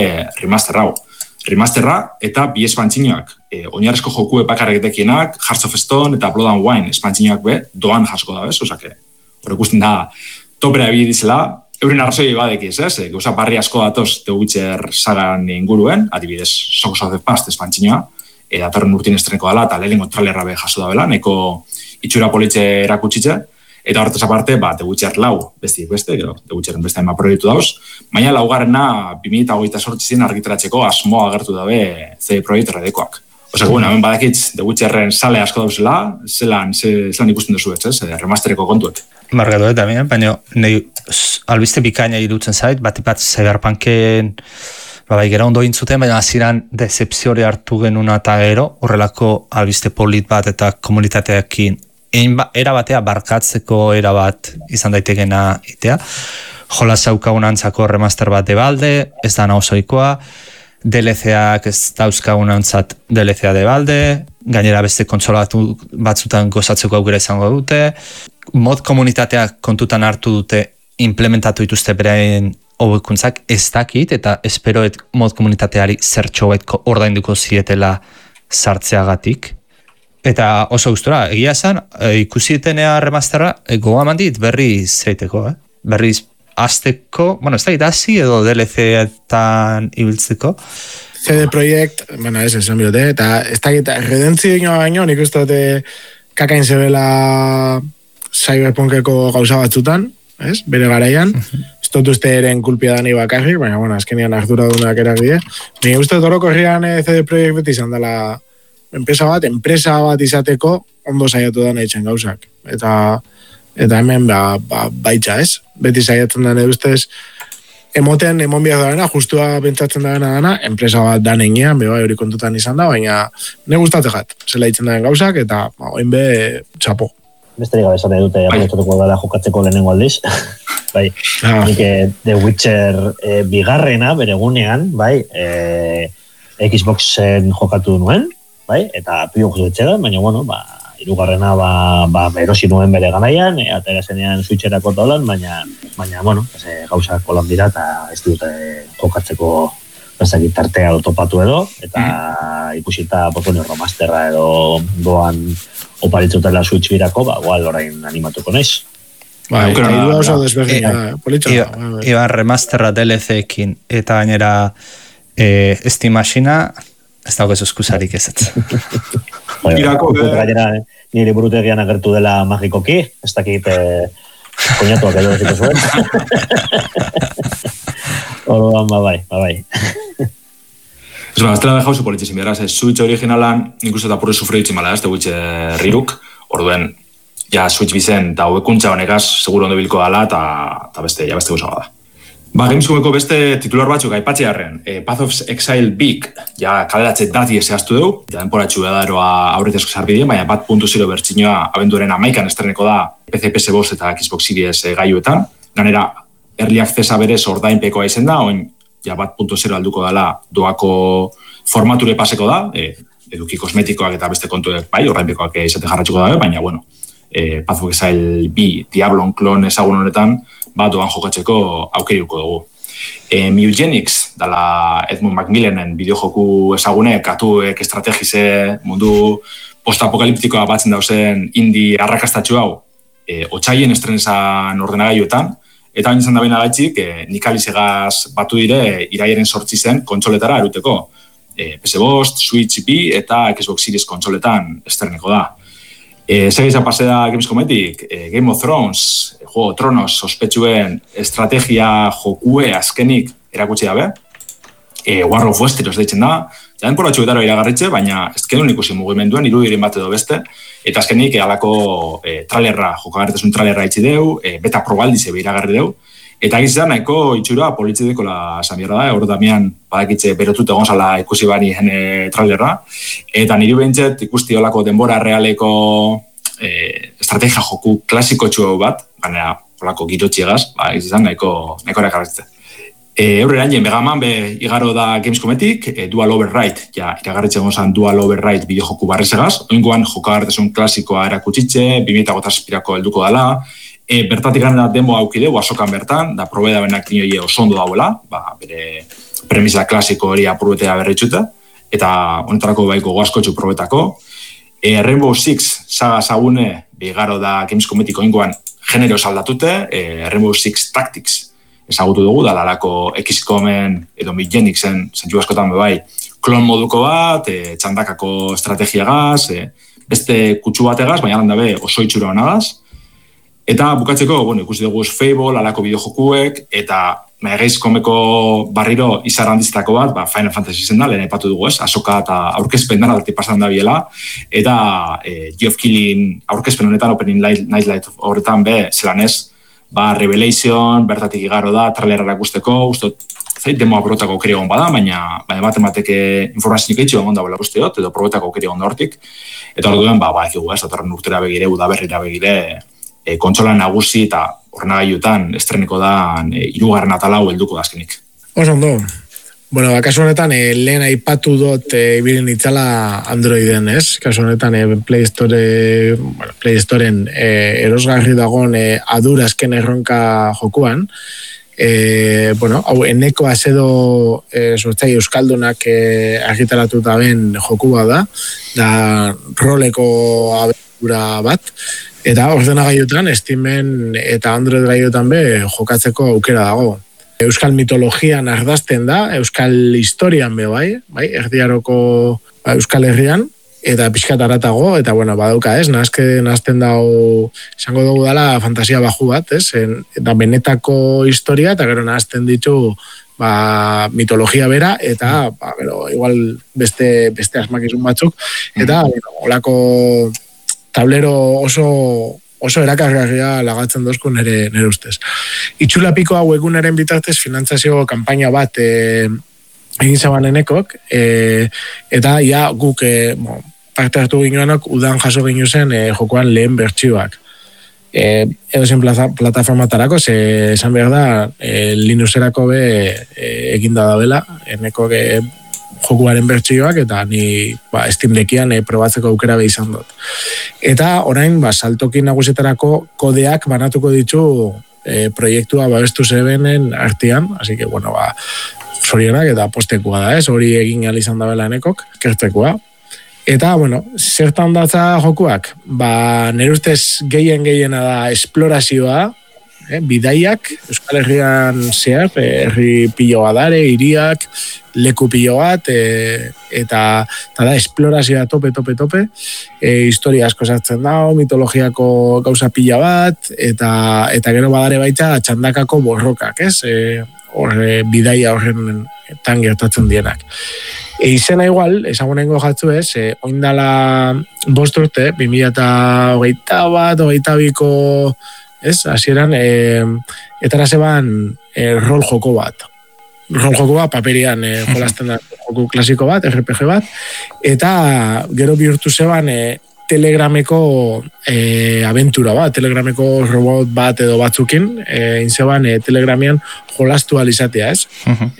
remasterra eta bi espantzinoak. Oinarrezko joku bakarretekienak, Hearts of Stone eta Blood and Wine espantzinoak be, doan jasoko dabe, osake, hor ikusten da, topera ebidizela, euren arrazoi badekiz, ez? Gauza barri asko datoz The Witcher sagan inguruen, adibidez, Songs of the Past espantzinoa, datorren urtin estreneko dela, eta lehenengo trailerra be jaso da bela, neko itxura politxe erakutsitze, eta horretaz aparte, The Witcher 4, beste, The Witcheren beste ema proiektu dauz, baina laugarrena 2028 argitaratzeko asmoa agertu dabe CD Projekt Redekoak. Osea, hemen badakitz The Witcherren sale asko dauzela, zelan ikusten duzu ez, remastereko kontuek. Margatu eta baina nahi albiste bikaina irutzen zait, bat Cyberpunken bai gero ondo intzuten, baina aziran decepziore hartu genuna eta gero, horrelako albiste polit bat eta komunitateakin era batea barkatzeko era bat izan daitekena itea. Jola zaukagunantzako remaster bat debalde, ez da nauzoikoa, DLC-ak ez dauzkagunantzat DLC-a debalde, gainera beste kontsola batzutan gozatzeko aukera izango dute, mod komunitateak kontutan hartu dute implementatu dituzte beraien hobekuntzak ez dakit, eta esperoet mod komunitateari zertxo baitko ordainduko zietela sartzeagatik. Eta oso gustora, egia esan, ikusietenea remasterra, gogoa mandit berriz zeiteko, berriz azteko, ez da idazi edo DLC-etan ibiltzeko. CD Projekt, ez esan biote, eta ez da redentzio inoa baino, nik uste dute kakain zebela Cyberpunkeko gauza batzutan, bere garaian, ez dut uste eren kulpia da nahi bakarrik, baina, azkenian ardura dunak eragide. Nik uste dut horrean CD Projekt beti izan dela enpresa bat izateko ondo saiatu da nahi txen gauzak. Eta hemen baitza ez. Beti saiatzen da nahi ustez emon biak da justua pentsatzen da dana, enpresa bat da negian, hori kontutan izan da, baina ne gustatzen jat, zela itzen da gauzak, eta oin be txapo. Besterik gabe esan dute, aprobetxatuko dela jokatzeko lehenengo aldiz. Bai, The Witcher bigarrena, bere gunean, Xboxen jokatu nuen, eta pio jozetxegan, baina, irugarrena erosi nuen bere ganaian, atera zenean Switcherako tolan, baina, gauzak kolan dira, eta ez dute jokatzeko tartea topatu edo, eta ikusita remasterra edo doan oparitzutela Switch birako, igual orain animatuko naiz. Iru oso desberdina, politxo. Iban remasterra DLC-ekin, eta gainera Steam Machina, ez dago ez eskusarik ezetz. Nire burutegian agertu dela magikoki, ez dakit koñatuak edo eziko zuen. Orduan, bai. Ez estela dejauzu politxezin beraz, Switch originalan nik uste eta purre sufre ditzen mala, The Witcher riruk, orduen, Switch bizen, eta hobekuntza honekaz, seguro ondo bilko dala, eta beste gozaga da. Gamescomeko beste titular batzuk aipatzearen, Path of Exile Big, kaleratze dati zehaztu dugu, denporatxu edaroa aurretezko zarbideen, baina 1.0 bertsinoa abenduaren 11an estreneko da PC, PS5 eta Xbox Series gaiuetan. Ganera, Early Accessa berez ordainpekoa izen da, oin ja 1.0 alduko dela doako formature paseko da, eduki kosmetikoak eta beste kontuek bai, horrenbekoak izate jarratxuko dabe, baina, bueno, Path of Exile 2 Diablon klon ezagun honetan, doan jokatzeko aukeriuko dugu. Mutagenics, dala Edmund Macmillanen bideojoku ezagunek, atuek estrategize mundu postapokaliptikoa batzen dauzen indie arrakastatxu hau, otsaien estrenezan ordenagailuetan, eta hain izan da baina gaitzik, Nikalizegaz batu dire iraiaren 8 zen kontsoletara eruteko. PS5, Switch B eta Xbox Series kontsoletan estreneko da. Segeiza pasea Gamescometik, Game of Thrones, Juego de Tronos, sospetsuen estrategia jokue azkenik erakutsi dabe. War of Westeros deitzen da, jaden poratxuetaro iragarritxe, baina ez genuen ikusi mugimenduen, irudiren bat edo beste, eta azkenik alako trailerra, jokagarritasun trailerra itxi deu, beta probaldize iragarri deu, eta gizan nahiko itxura politxe dekola samierra da, hor damian badakitze berotute gonzala ikusi bani trailerra, eta niri behintzet ikusti olako denbora realeko estrategia joku klasiko txu bat, baina olako girotxiegaz, gizan nahiko erakarritze. Eurreran, Megaman be igaro da Gamescometik, Dual Override, ja, iragarritzen gozan Dual Override bideojoku barrezegaz, oingoan jokagartasun klasikoa erakutsitxe, 2008ko helduko dela, bertatik gana demo aukideu, asokan bertan, da probeda benak nioie oso ondo dauela, bere premisa klasiko hori apuruetea berritxute, eta honetarako baiko goazkotxu probetako. Rainbow Six saga zagune, igaro da Gamescometik oingoan genero saldatute, Rainbow Six Tactics ezagutu dugu, da lalako XCOM-en edo Mutagenics-en zentsu askotan bebai klon moduko bat, txandakako estrategiagaz, beste kutsu bategaz, baina landabe oso itxura honagaz. Eta bukatzeko, ikusi dugu Fable, alako bideojokuek, eta Gamescomeko barriro izar handizitako bat, Final Fantasy zen da, lehen aipatu dugu ez, asoka eta aurkezpen dara dati pasan da biela, eta Geoff Keighley aurkezpen honetan, Opening Nightlight horretan be, zelan ez, Revelation, bertatik igaro da, trailerra erakusteko, ustot, zait demoa probetako aukeri egon bada, baina batemateke informazionik eitxio egon da bela usteot, edo probetako aukeri egon da hortik, eta hor duen, ekigu ez, datorren urtera begire, udaberrira begire, kontsola nagusi eta ordenagailuetan estreniko da 3. atalau helduko da azkenik. Oso ondo. Bueno, kasu honetan, lehen aipatu dut ibirin itzala Androiden, ez? Kasu honetan, Play Storeen erosgarri dagoen adura azken erronka jokuan. Hau, eneko azedo sortzai euskaldunak argitaratuta ben jokua da roleko abentura bat, eta ordenagailutan, Steamen eta Android gaiotan be jokatzeko aukera dago. Euskal mitologian ardazten da, euskal historian be bai, erdiaroko euskal herrian, eta pixkat aratago, eta badauka ez, nazten dau, izango dugu dela fantasia baju bat, ez, eta benetako historia, eta gero nazten ditu mitologia bera, eta igual beste asmakizun batzuk, eta olako tablero oso erakargarria lagatzen dozku nere ustez. Itxulapiko hau egunaren bitartez finantzazio kanpaina bat egin zaban enekok, eta guk parte hartu ginoanok udan jaso gino zen jokoan lehen bertsioak. Edo zen plataformatarako, esan behar da, Linuxerako be eginda da bela, enekok jokuaren bertsioak, eta ni Steam Deckian probatzeko aukera be izan dut. Eta orain, saltoki nagusetarako kodeak banatuko ditu proiektua babestu zebenen artean, así que, zorionak eta postekoa da, ez? Hori egin izan da bela enekok, kertzekoa. Eta, zertan datza jokuak? Nire ustez gehiena da esplorazioa, bidaiak, Euskal Herrian zehar, herri pilo adare, hiriak, leku pilo bat, eta da esplorazioa tope, historia asko sartzen da, mitologiako gauza pila bat, eta gero badare baita txandakako borrokak, ez? Bidaia horren tan gertatzen dienak. Izena igual, ezagunengo jatzu ez, oindala 5 urte, 2022ko, ez, hasieran, etara zeban rol joko bat. Rol joko bat, paperian jolazten da joku klasiko bat, RPG bat, eta gero bihurtu zeban Telegrameko abentura bat, Telegrameko robot bat edo batzukin, inzeban Telegramian jolastu alizatea, ez?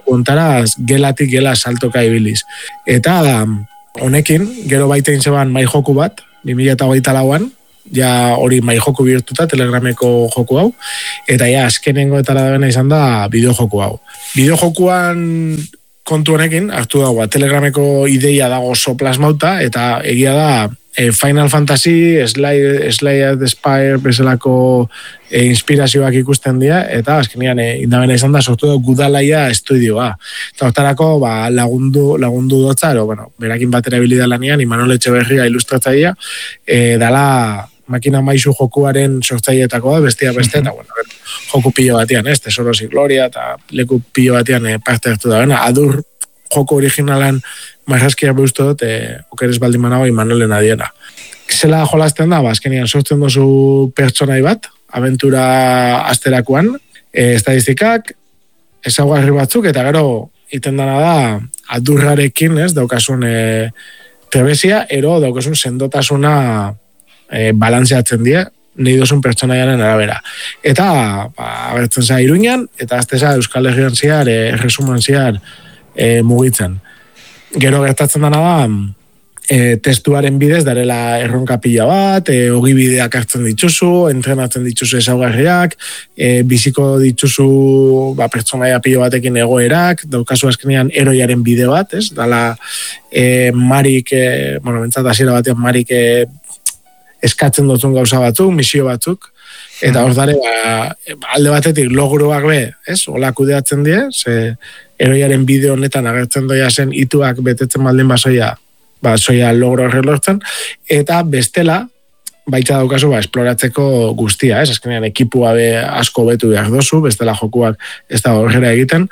ontara gelatik gela saltoka ibiliz. Eta honekin, gero baita intzeban mai joku bat, 2008an, ja hori mai joku bihurtuta, Telegrameko joku hau, eta ja azkenengo eta labena izan da bideo joku hau. Bideo jokuan kontu honekin, hartu dagoa, Telegrameko ideia dago oso plasmauta, eta egia da Final Fantasy, Slay the Spire bezalako inspirazioak ikusten dira, eta azkenean indabena izan da sortu da Gudalaia estudioa. Eta hortarako lagundu dotza, berakin batera bilida lanian, Imanol Etxeberria ilustratzaia, dala makina maizu jokuaren sortzaileetakoa, bestia beste, eta joku pilo batean, Tesoros y Gloria, eta leku pilo batean parte hartu da. Adur joko originalan marraskia behustu dut, okeres baldin manago Imanolen adiena. Zela jolazten da, azkenean sortzen dozu pertsonai bat, aventura asterakoan, estadistikak, ezaugarri batzuk, eta gero iten dana da, adurrarekin, daukasun trebesia, ero daukasun sendotasuna balantzeatzen die, nahi dozun pertsonaiaren arabera. Eta, agertzen za Iruñan, eta azteza Euskal Herrian ziar, erresuman ziar mugitzen. Gero gertatzen dana da, testuaren bidez, darela erronka pila bat, ogibideak hartzen dituzu, entrenatzen dituzu ezaugarriak, biziko dituzu pertsonaia pilo batekin egoerak, daukazu azkenean eroiaren bide bat, dala Marik, bentsat hasiera batean Marik eskatzen dutun gauza batzuk, misio batzuk, eta hor dare, alde batetik logroak hola kudeatzen die, ze eroiaren bideo honetan agertzen doia zen ituak betetzen baldin soia logro horrelortzen, eta bestela, baita daukazu esploratzeko guztia, azkenean ekipua asko betu behar dozu, bestela jokuak ez da horrela egiten,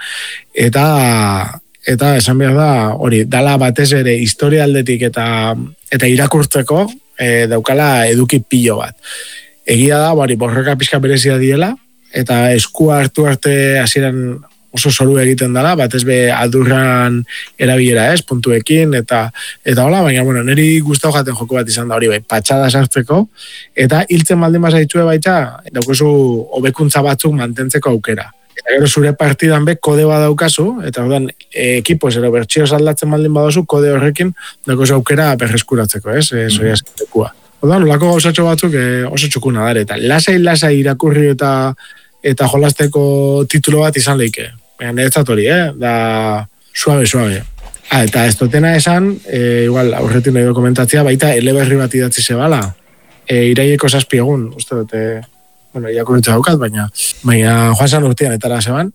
eta esan behar da, hori, dala batez ere historialdetik eta irakurtzeko, daukala eduki pilo bat. Egia da, borroka pixka berezia diela, eta eskua hartu arte hasieran oso zoru egiten dela, batez be adurran erabilera puntuekin, eta hola, baina, niri gustau jaten joku bat izan da hori, patxada sartzeko, eta hiltzen baldin bazaitxue baita, daukazu hobekuntza batzuk mantentzeko aukera. Eta gero zure partidan kode bat daukazu, eta ordan ekipo zero bertxioz aldatzen baldin badozu, kode horrekin daukazu aukera berreskuratzeko, zoia eskutekua. Ordan, olako gauzatxo batzuk oso txukuna dara, eta lasai irakurri eta jolasteko titulo bat izan leike. Niretzat hori, da suave. Eta ez dutena esan, igual, aurretik nahi dokumentatzea, baita eleberri bat idatzi zebala, iraieko 7 egun, uste dute, irakurritza daukat, baina joan zan urtean etara zeban,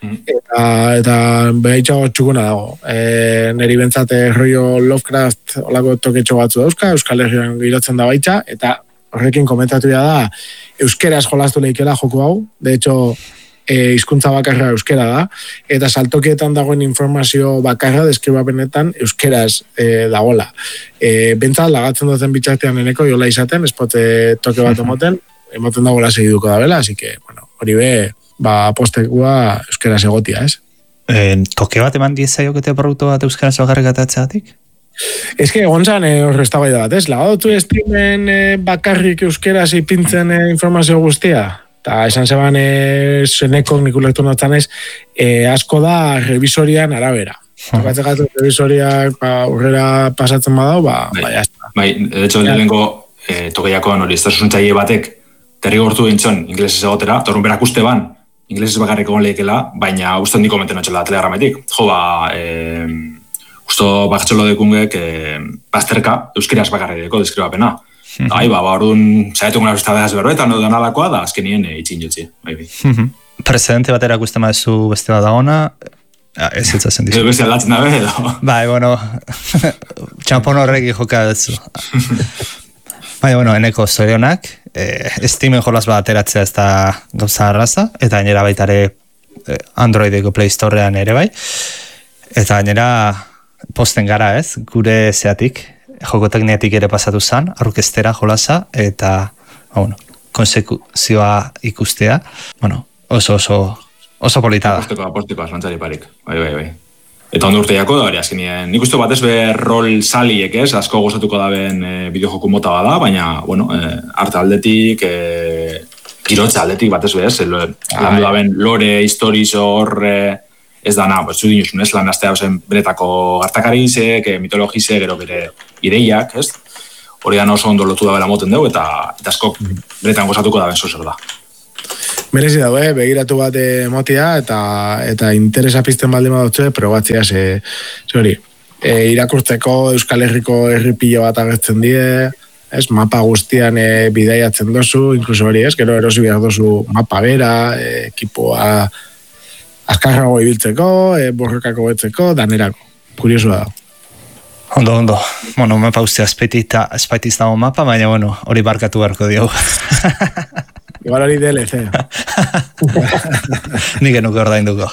eta behitxo txukuna dago. Neri bentsat rollo Lovecraft olako toketxo batzu dauzka, Euskal Herrian girotzen da baitxa, eta horrekin komentatu da, euskeraz jolastu lehikela joku hau, de hecho, hizkuntza bakarra euskera da, eta saltokietan dagoen informazio bakarra deskribapenetan euskeraz dagola. Bentsat lagatzen duten bitxartean eneko jola izaten, espote toke bat emoten dagoela segiduko da bela, así que, hori postekua euskeraz egotia, Toke bat eman diezaiokete produktu bat euskeraz bakarrikatatzeatik? Ez que gontzan horrezta bai da bat, lagadotu streamen bakarrik euskeraz ipintzen informazio guztia? Eta esan zeban zenekok nik ulektu notzan asko da revisorian arabera. Batzekatu revisoriak urrera pasatzen badau, jazta. De hecho, lehenko tokeiakoan hori, ez da zuntzaile batek derrigortu dintzen inglesez egotera, eta horren berak uste ban, inglesez bakarrik egon lehikela, baina uste handi komenten atxela Telegrametik. Usto bakatxolo dekungek bazterka euskeraz bakarriko deskribapena. Orduan, zaitugun arruztadeaz berbetan, no danalakoa da, azkenien itxin jotzi. Precedente bat erakusten badezu beste bat da ona, ez etzazen dizu. Beste aldatzen dabe, edo? Txampon horreki joka dutzu. Eneko zorionak, Steamen jolaz bat ateratzea ez da gauza arraza, eta gainera baitare Androideko Play Storean ere bai, eta gainera posten gara gure zeatik, joko tekniatik ere pasatu zen, orkestera jolasa, eta konsekuzioa ikustea, oso polita da. Postikoa, lantzari parik, bai. Eta ondo urteiako da, azkenien, nik uste batez rol saliek asko gozatuko daben bideojoku mota bada, baina, arte aldetik, kirotza aldetik batez landu daben lore, historiz hor, ez dana, zu dinuzun, ez, lan astea zen beretako gartakarizek, mitologizek, gero bere ideiak, ez? Hori da oso ondo lotu da bela moten dugu, eta askok beretan gozatuko da benzo zer da. Merezi dago, begiratu bat motia, eta interesa pizten baldin badotze, probatzea, hori, irakurtzeko Euskal Herriko herripilo bat agertzen die, ez, mapa guztian bidaiatzen dozu, inkluso hori, ez, gero erosi behar dozu mapa bera, ekipoa azkarrago ibiltzeko, borrokako betzeko, danerako. Kuriosua da. Ondo. Bueno, mapa guztia espaitiz dago mapa, baina, bueno, hori barkatu beharko diogu. Igual hori DLC. Nik enuke ordainduko.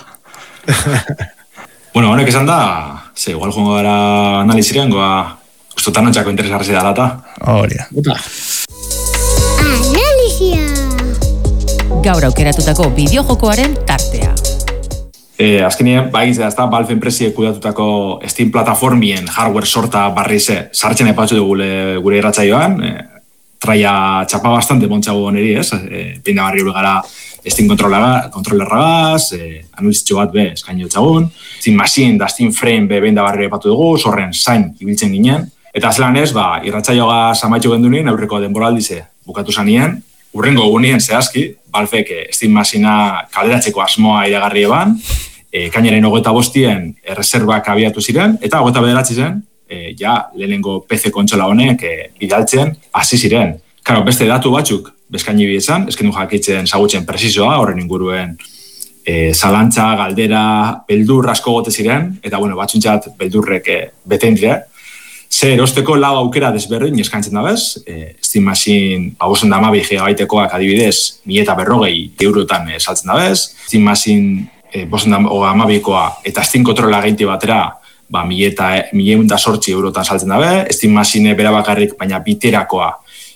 Bueno, honek esan da, igual joango gara analizirean, ustotan notxako interesarrezi da lata. Hori da. Analizia! Gaur aukeratutako bideojokoaren tartea. Azkenien, egitea, Valve enpresiek kudatutako Steam plataformien hardware sorta barrize sartzen aipatzu dugu gure irratsaioan, traia txapa bastante montxago oneri, ez? Pinda barri gara Steam kontrolerragaz, analizitxo bat be eskaino txagun, Steam Machine da Steam Frame be benda barri aipatu dugu, zorren zain ibiltzen ginen, eta zelan ez, irratsaioa amaitxo gendunien, aurreko denboraldize bukatu zanien, urrengo egunien zehazki, Valvek Steam Machinea kaleratzeko asmoa iragarri eban, kainaren 25 erreserbak abiatu ziren, eta 29 zen, lehenengo PC kontsola honek bidaltzen hasi ziren. Karo, beste datu batzuk beskaini bidezan, eskendu jakitzen zagutzen presizoa, horren inguruen zalantza, galdera, beldur asko gote ziren, eta batzuntzat beldurrek beten dire, ze erosteko lau aukera desberdin eskantzen da bez, Steam Machine 512 GB-koak adibidez 1.040 eurotan saltzen da bez, Steam Machine 512koa eta Steam kontrola gehiago batera 1.108 eurotan saltzen da bez, Steam Machine bera bakarrik baina biterakoa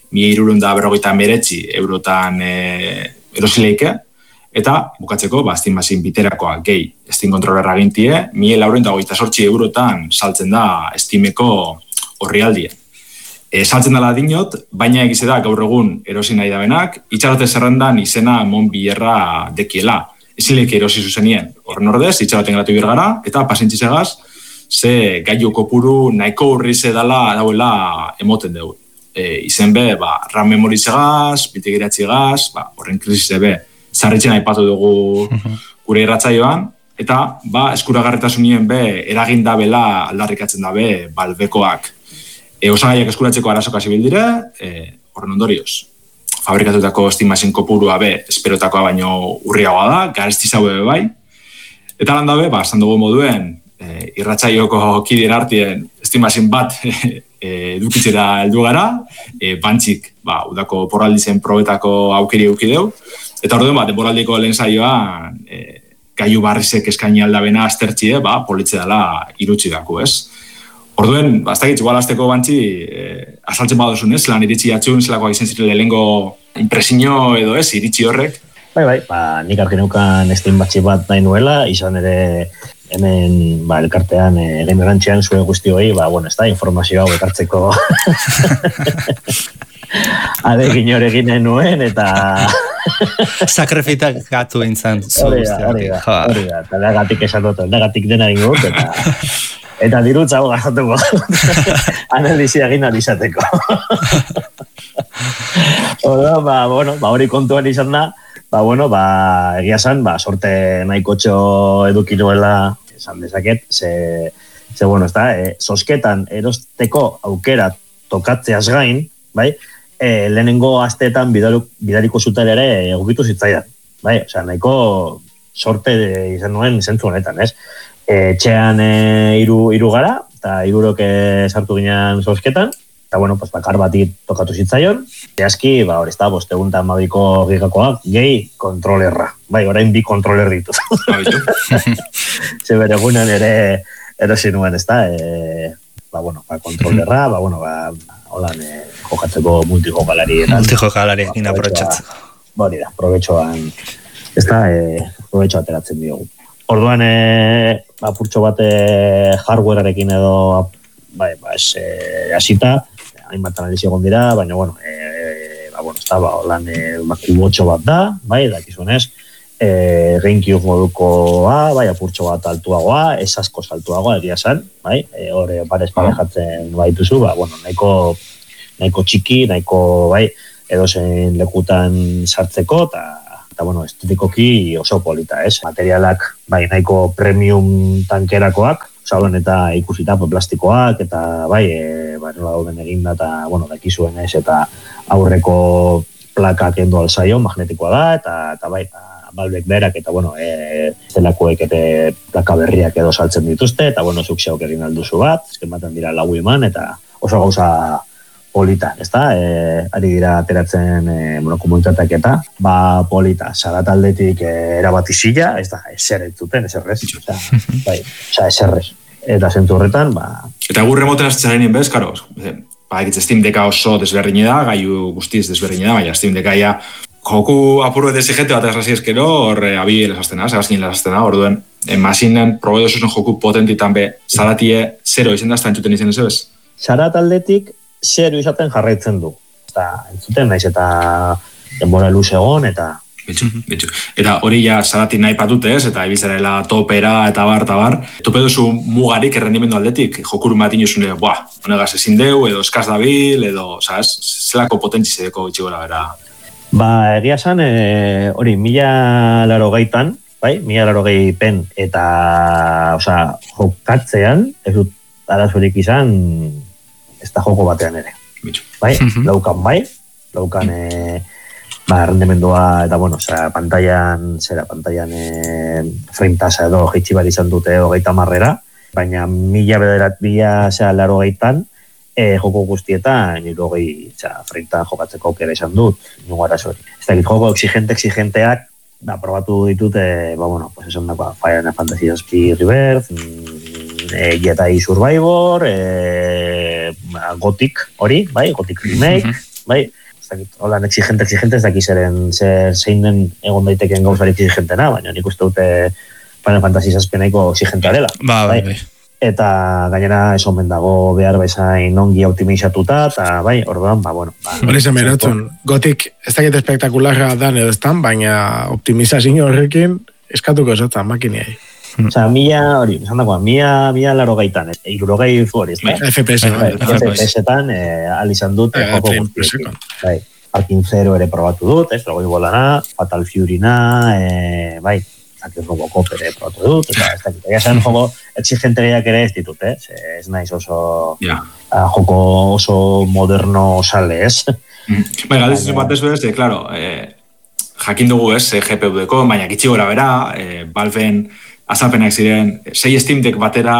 1.259 eurotan erosileike, eta bukatzeko Steam Machine biterakoa gehi Steam kontrolerra gehiago 1.428 eurotan saltzen da Steameko horrialdie. Saltzen dela dinot, baina egize da gaur egun erosi nahi dabenak, itxarote zerrendan izena Mon Bierra dekiela. Ezilek erosi zuzenien, horren ordez, itxaroten gratu birgara, eta pasentzizegaz, ze gaiu kopuru nahiko urrize dauela emoten dugu. Izen be, RAM memorizegaz, biltegiratxigaz, horren krisize be, zarritzen aipatu dugu gure irratsaioan, eta eskuragarritasunien be, eragindabela aldarrikatzen dabe Valvekoak. Osagaiak eskuratzeko arazok hasi bildire, horren ondorioz. Fabrikatutako Steam Machine kopurua be, esperotakoa baino urriagoa da, garestizaue bai. Eta lan dabe, esan dugu moduen, irratsaioko kideen artien Steam Machine bat edukitzera heldu gara, bantzik, udako porraldizen probetako aukeri eukideu, eta orduen, denboraldiko lehen saioan, gaiu barrizek eskaini aldabena aztertxie, politze dela irutsi dako, ez? Orduen, aztakitz, igual azteko bantzi, azaltzen badozun, ez? Lan iritsi atxun, zelakoak izen ziren lehenengo impresinio edo ez, iritsi horrek. Bai, nik argineukan Steam batxi bat nahi nuela, izan ere hemen elkartean egin erantxean zuen guztioi, ez da, informazio hau ekartzeko adegin horrekin nuen, eta sakrifitak gatu intzan. Hori da, eta legatik esan dut, legatik dena ingut, eta dirutza hau gazatuko analizia egin analizateko. Hori kontuan izan da, egia zan, sorte nahiko txo eduki nuela, esan dezaket, sosketan erosteko aukera tokatzeaz gain, lehenengo asteetan bidaliko zuten ere egukitu zitzaidan. Nahiko sorte izan nuen zentzu honetan, ez? Etxean hiru gara, eta hirurok sartu ginen sosketan, eta bakar bati tokatu zitzaion, zehazki, hori ez da, 512 gigakoak, gehi kontrolerra. Orain bi kontroler ditut. Ze bere gunen ere erosi nuen, ez da, kontrolerra, holan jokatzeko multijokalari. Multijokalari egin aprobetxatzeko. Hori da, probetxoan, ez da, probetxo ateratzen diogu. Orduan, apurtxo bat hardwarearekin edo, hasita, hainbat analizio egon dira, baina, ez da, holan, kubotxo bat da, dakizunez, GameCube modukoa, bai, apurtxo bat altuagoa, ez asko altuagoa, egia esan, bai, hori parez parejatzen baituzu, bueno, nahiko txiki, nahiko, bai, edozein lekutan sartzeko, eta bueno, estetikoki oso polita, ez? Materialak, bai, nahiko premium tankerakoak, zauden eta ikusita plastikoak, eta bai, nola dauden eginda, eta, bueno, dakizuen ez, eta aurreko plakak endo alzaio, magnetikoa da, eta bai, balbek berak, eta, bueno, zelakoek eta plaka berriak edo saltzen dituzte, eta, bueno, zuk xeok egin alduzu bat, ezken baten dira lau eman, eta oso gauza polita, ez da? Ari dira ateratzen, komunitateak eta, polita, Sarat aldetik erabatizila, ez da, eser entzuten, eserrez, bai, eserrez. Eta zentu horretan, Eta gur remoten azitzaren bez, karo, Steam Decka oso desberdine da, gaiu guztiz desberdine da, baina Steam Decka ja joku apurru edo exigente bat egasi eskero, hor abil esaztena, segazkin esaztena, hor duen, masinen probedo zuzen joku potentitan be, Saratie 0 izan da, entzuten izan ez bez? Sarat aldetik 0 izaten jarraitzen du. Eta entzuten naiz eta denbora luze egon, eta... Betxu. Eta hori ja Sarati nahi patute ez, eta ebizarela topera eta bar. Tope duzu mugarik errendimendu aldetik, jokuru matin jozune, honegaz ezin deu, edo eskaz dabil, edo, sabes, zelako potentzizeko itxigora bera. Egia esan, hori, 1080an, bai, 1080 pen, eta, jokatzean, ez dut arazorik izan, ez da joko batean ere. Bai, laukan, rendimendua, eta, bueno, pantailan frame tasa edo jeitsi bar izan dute 30 baina 1080an, joko guztietan, freintan jokatzeko aukera izan dut, nungo arazori. Ez dakit, joko exigenteak, probatu ditut, pues esan dagoa, Final Fantasy VII Rebirth, Jedi Survivor, Gothic hori, bai, Gothic Remake, bai, ez dakit, holan exigente, ez dakit zein den egon daiteken gauzari exigentena, baina nik uste dute Final Fantasy VII nahiko exigentea dela. Bai. Eta gainera ez omen dago behar bezain ongi optimizatuta, eta bai, orduan, bueno. Hori zen beratzen, Gothic ez dakit espektakularra dan edo estan, baina optimizazio horrekin eskatuko esotan makiniai. Osa, hori, esan dagoa, 1080an, 60 hori, ez da? FPS-etan, alizan dut, joko guztiekin. Bai, Parking Zero ere probatu dut, Logoi Bolana, Fatal Fury-na, bai, Robocop ere probatu dut, eta ez dakit, esan joko exigenteriak ere ez ditut, ez naiz oso joko oso moderno sale, ez? Bai, galdetzen batez bez, claro, jakin dugu ez, GPU-deko, baina gitxi gora bera, Valven azalpenak ziren, 6 Steam Deck batera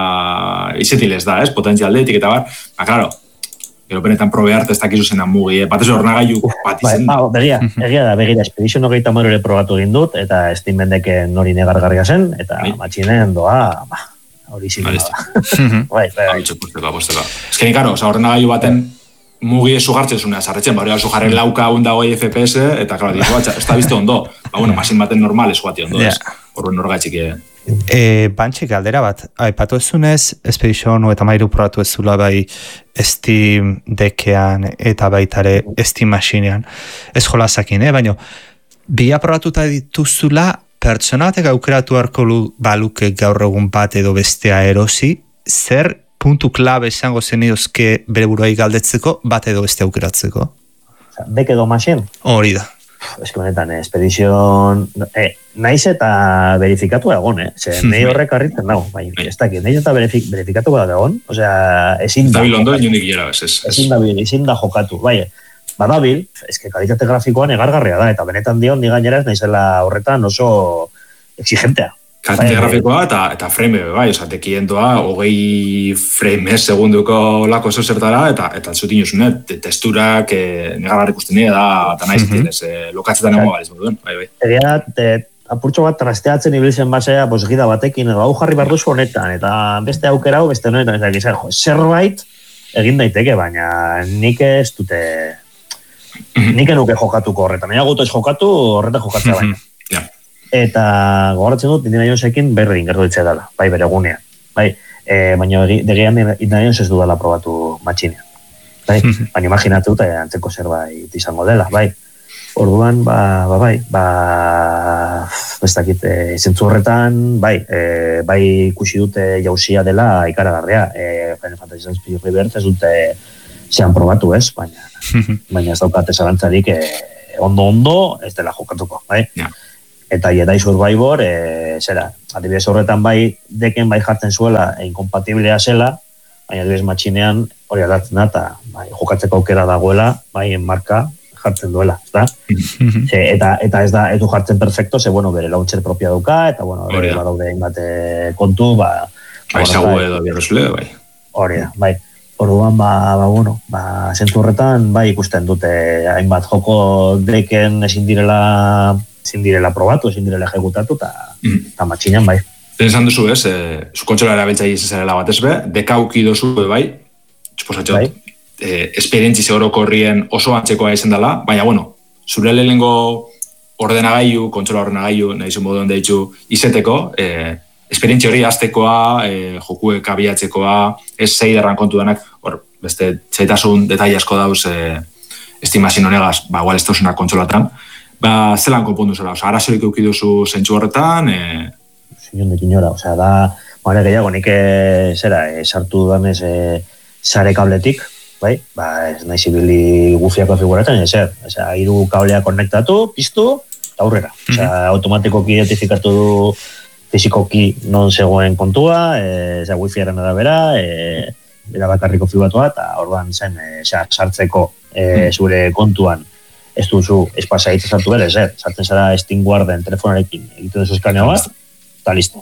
izetilez da, ez, potentzialdetik eta bar, claro, gero benetan probe arte ez dakizu zenan mugi, batez ornagailu bat izen. Egia da, Expedition 30 ere probatu egin dut, eta Steam Decken hori negargarria zen, eta matxinen doa, hori zin da. Bai. Aposteko. Ez que, karo, ornagailu baten mugi sugartzen zunea, zarretzen, hori alzu jarren lauka hunda hoi FPS, eta, karo, ez da bizte ondo, masin baten normal ez guati ondo, ez, horren horgaitxik Bantxik galdera bat, aipatu ezunez, Expedition 30 probatu ez zula bai Steam Deckean eta baitare Steam Machinean, ez jolazakin, baina bia probatuta dituzula pertsona batek aukeratu harko baluke gaur egun bat edo bestea erosi, zer puntu klabe esango zenidozke bere buruai galdetzeko bat edo beste aukeratzeko? Deck edo Machine? Hori da. Ez que honetan, Expedition... naiz eta verifikatu egon, nahi horrek harritzen dago, ez dakit, naiz eta verifikatu egon, osea, ezin da... Dabil ondo, inundik gera, ez. Ezin da jokatu, bai, badabil, ez que kalitate grafikoan egargarria da, eta benetan dion, gainera ez naizela horretan oso exigentea. Kalitate grafikoa eta frame, bai, tekien doa, 20 frame segunduko lako eso zertara, eta zutin josunet, testurak negarrar ikusten nire da, eta nahi zitien, lokatzetan emo galiz moduen, bai. Egia, apurtxo bat trasteatzen ibiltzen basea, gida batekin, hau jarri behar duzu honetan, eta beste aukera hau, beste honetan, eta gizar, zerbait egin daiteke, baina nik ez dute, nik enuke jokatuko horretan, nahi agutu ez jokatu, horretan jokatzea baina. Eta gogoratzen dut, Indiana Jonesekin berri ingertu ditzea dela, bai, bere egunean. Bai, baina degean Indiana Jones ez dudala probatu matxinean. Bai, baina imaginatu dut antzeko zerbait izango dela, bai. Orduan, ez dakit, zentzu horretan, bai ikusi dute jauzia dela ikaragarria. Final Fantasy VII Rebirth ez dute zean probatu, ez? Baina ez daukate zalantzarik ondo ez dela jokatuko, bai? Ja. Eta Jedi Survivor, adibidez horretan deken jartzen zuela, inkompatiblea zela, baina adibidez matxinean hori aldatzen da, eta jokatzeko aukera dagoela, marka jartzen duela, ezta? Eta ez du jartzen perfecto, bere launcher propia duka, eta hori badaude hainbat kontu, Zagu edo birrosle, bai. Hori da, bai. Orduan, zentzu horretan, ikusten dute hainbat joko deken ezin direla probatu, ezin direla ejecutatu, eta matxinean, bai. Esan duzu, ez, zu kontsola erabiltzai izazarela bat ez be, dekauki dozu, bai, txuposatxot, esperientzi orokorrien oso antzekoa izan dela, baina, zure lehenengo ordenagailu, kontsola ordenagailu, nahi zuen moduan deitzu, izeteko, esperientzi hori aztekoa, jokuek abiatzekoa, ez zeiderran kontu denak, beste zeitasun detai asko dauz estimazin honegaz, igual ez dauzenak kontsolatan, zelan konpondu zela, arazorik eukiduzu zentzu horretan, Zinondik inora, da, gehiago, nik sartu danez sare kabletik, bai? Ez nahi zibili gufiako figuratzen, hiru kablea konektatu, piztu, eta aurrera. Automatikoki identifikatu du fizikoki non zegoen kontua, wifiaren arabera, bakarriko fibatua, eta orduan zen sartzeko zure kontuan ez duzu espasa hitz sartu bere, sartzen zara Steamguarden telefonarekin egiten duzu eskaneo bat, eta listo.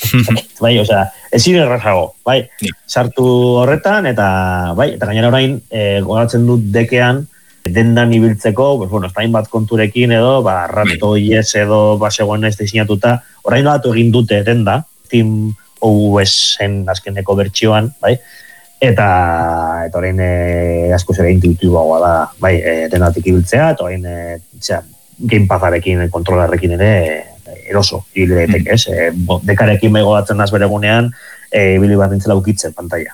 Ezin errazago, sartu horretan, eta gainera orain, goratzen dut dekean, dendan ibiltzeko, estain bat konturekin edo, rato ies edo, zegoen ez dizinatuta, orain nolatu egin dute denda, Steam OS-en azkeneko bertsioan, eta orain asko zera intuitiboagoa da, dendatik ibiltzea, eta orain gamepazarekin, kontrolarrekin ere, eroso, hiletek, ez? Dekarekin gogatzen naz bere gunean, ibili bat nintzela ukitzen pantalla.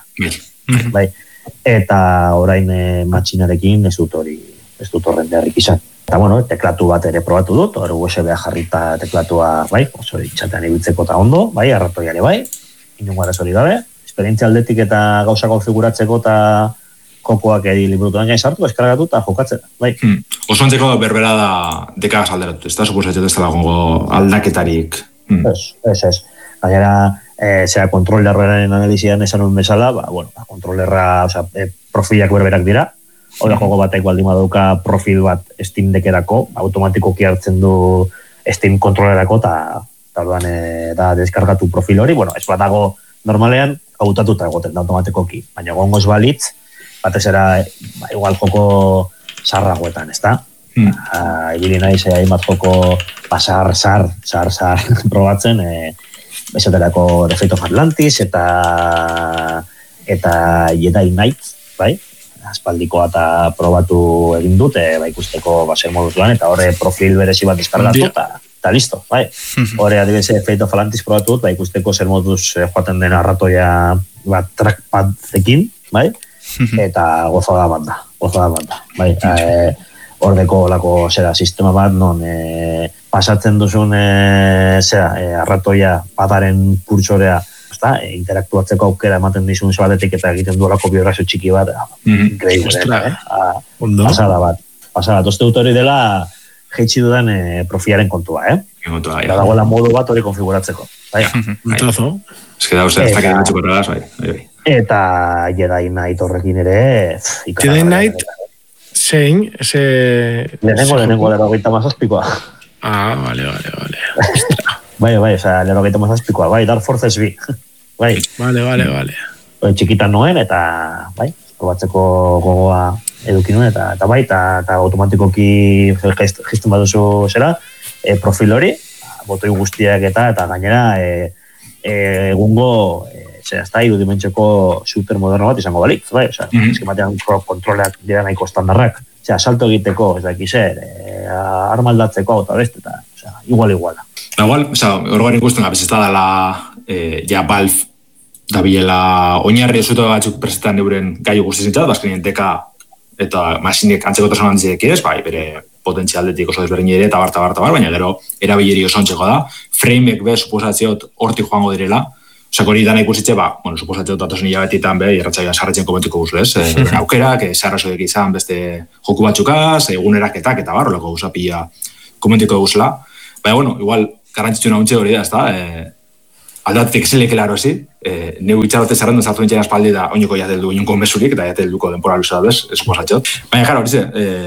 Eta orain matxinarekin ez dut horren beharrik izan. Eta, teklatu bat ere probatu dut, hori USB-a jarrita teklatua, oso txatean ibiltzeko eta ondo, arratoiare inungo arazori gabe, esperientzia aldetik eta gauza konfiguratzeko eta kokoak librutuan gai sartu, eskargatu eta jokatzen. Oso antzeko berbera da dekagaz alderatu, ez da suposatzen ez da lagungo aldaketarik. Ez. Gainera, kontrolerraren analizian esan un bezala, kontrolerra, profilak berberak dira, hori joko batek baldin baduka profil bat Steam dekerako, automatikoki hartzen du Steam kontrolerako, eta da deskargatu profil hori, ez bat dago normalean, hautatuta egoten da automatikoki, baina gongoz balitz, batez era, igual joko sarragoetan, ez da? Ibili naiz, hainbat joko sar probatzen, esaterako The Fate of Atlantis eta Jedi Knight, aspaldikoa eta probatu egin dute, ikusteko zer moduz lan, eta horre profil berezi bat deskargatu, eta listo, Horre adibidez Fate of Atlantis probatu dut, ikusteko zer moduz joaten den arratoia trackpadekin, eta gozada bat da. Hordeko lako sistema bat, non pasatzen duzun arratoia padaren kurtsorea, interaktuatzeko aukera ematen dizun batetik eta egiten duelako biograzio txiki bat, increíble, pasada bat. Oste dut hori dela jeitsi dudan profiaren kontua, Eta dagoela modu bat hori konfiguratzeko. Ez que dauz, ez dakit batxuko regaz, Eta Jedi Knight horrekin ere... Jedi Knight, zein, Lehenengo lerogeita mazazpikoa. Vale. Bai, lerogeita mazazpikoa, Dark Forces B. Vale. Txikitan noen, eta, probatzeko gogoa edukin nuen, eta automatikoki gizten baduzu zera, profil hori, botoi guztiak eta gainera egungo irudimentzeko supermoderno bat izango balitz, eskematean kontroleak dira nahiko standarrak, salto egiteko, ez daki zer, arma aldatzeko, eta beste, eta igual. Igual, horregarin ikusten gabiz ez da dela Valve da bilela oinarri esuto batzuk presentan euren gai guztizintzat, bazkenien deka eta masinek antzeko tasan antziek ez, bere potentzialdetik oso desberdin ere, tabar, baina gero erabilleri oso ontseko da, frameek be, suposatziot, hortik joango direla, osea, hori dana ikusitxe, suposatziot datozen hilabetitan be, irratzaioa sarratzen komentiko guzu, ez? Aukerak, sarrazoek izan beste joku batzukaz, eguneraketak eta barrolako guzapila komentiko guzela. Baina, igual, garrantzitsu nahuntze hori da, ez da, aldatetik zeleke laro ezi, neu itxarote zerrendu zartu nintzen aspaldi da oinoko jatel du inunko mesurik, eta jatel duko denpora luza da bez, suposatxot. Baina, jara, hori ze,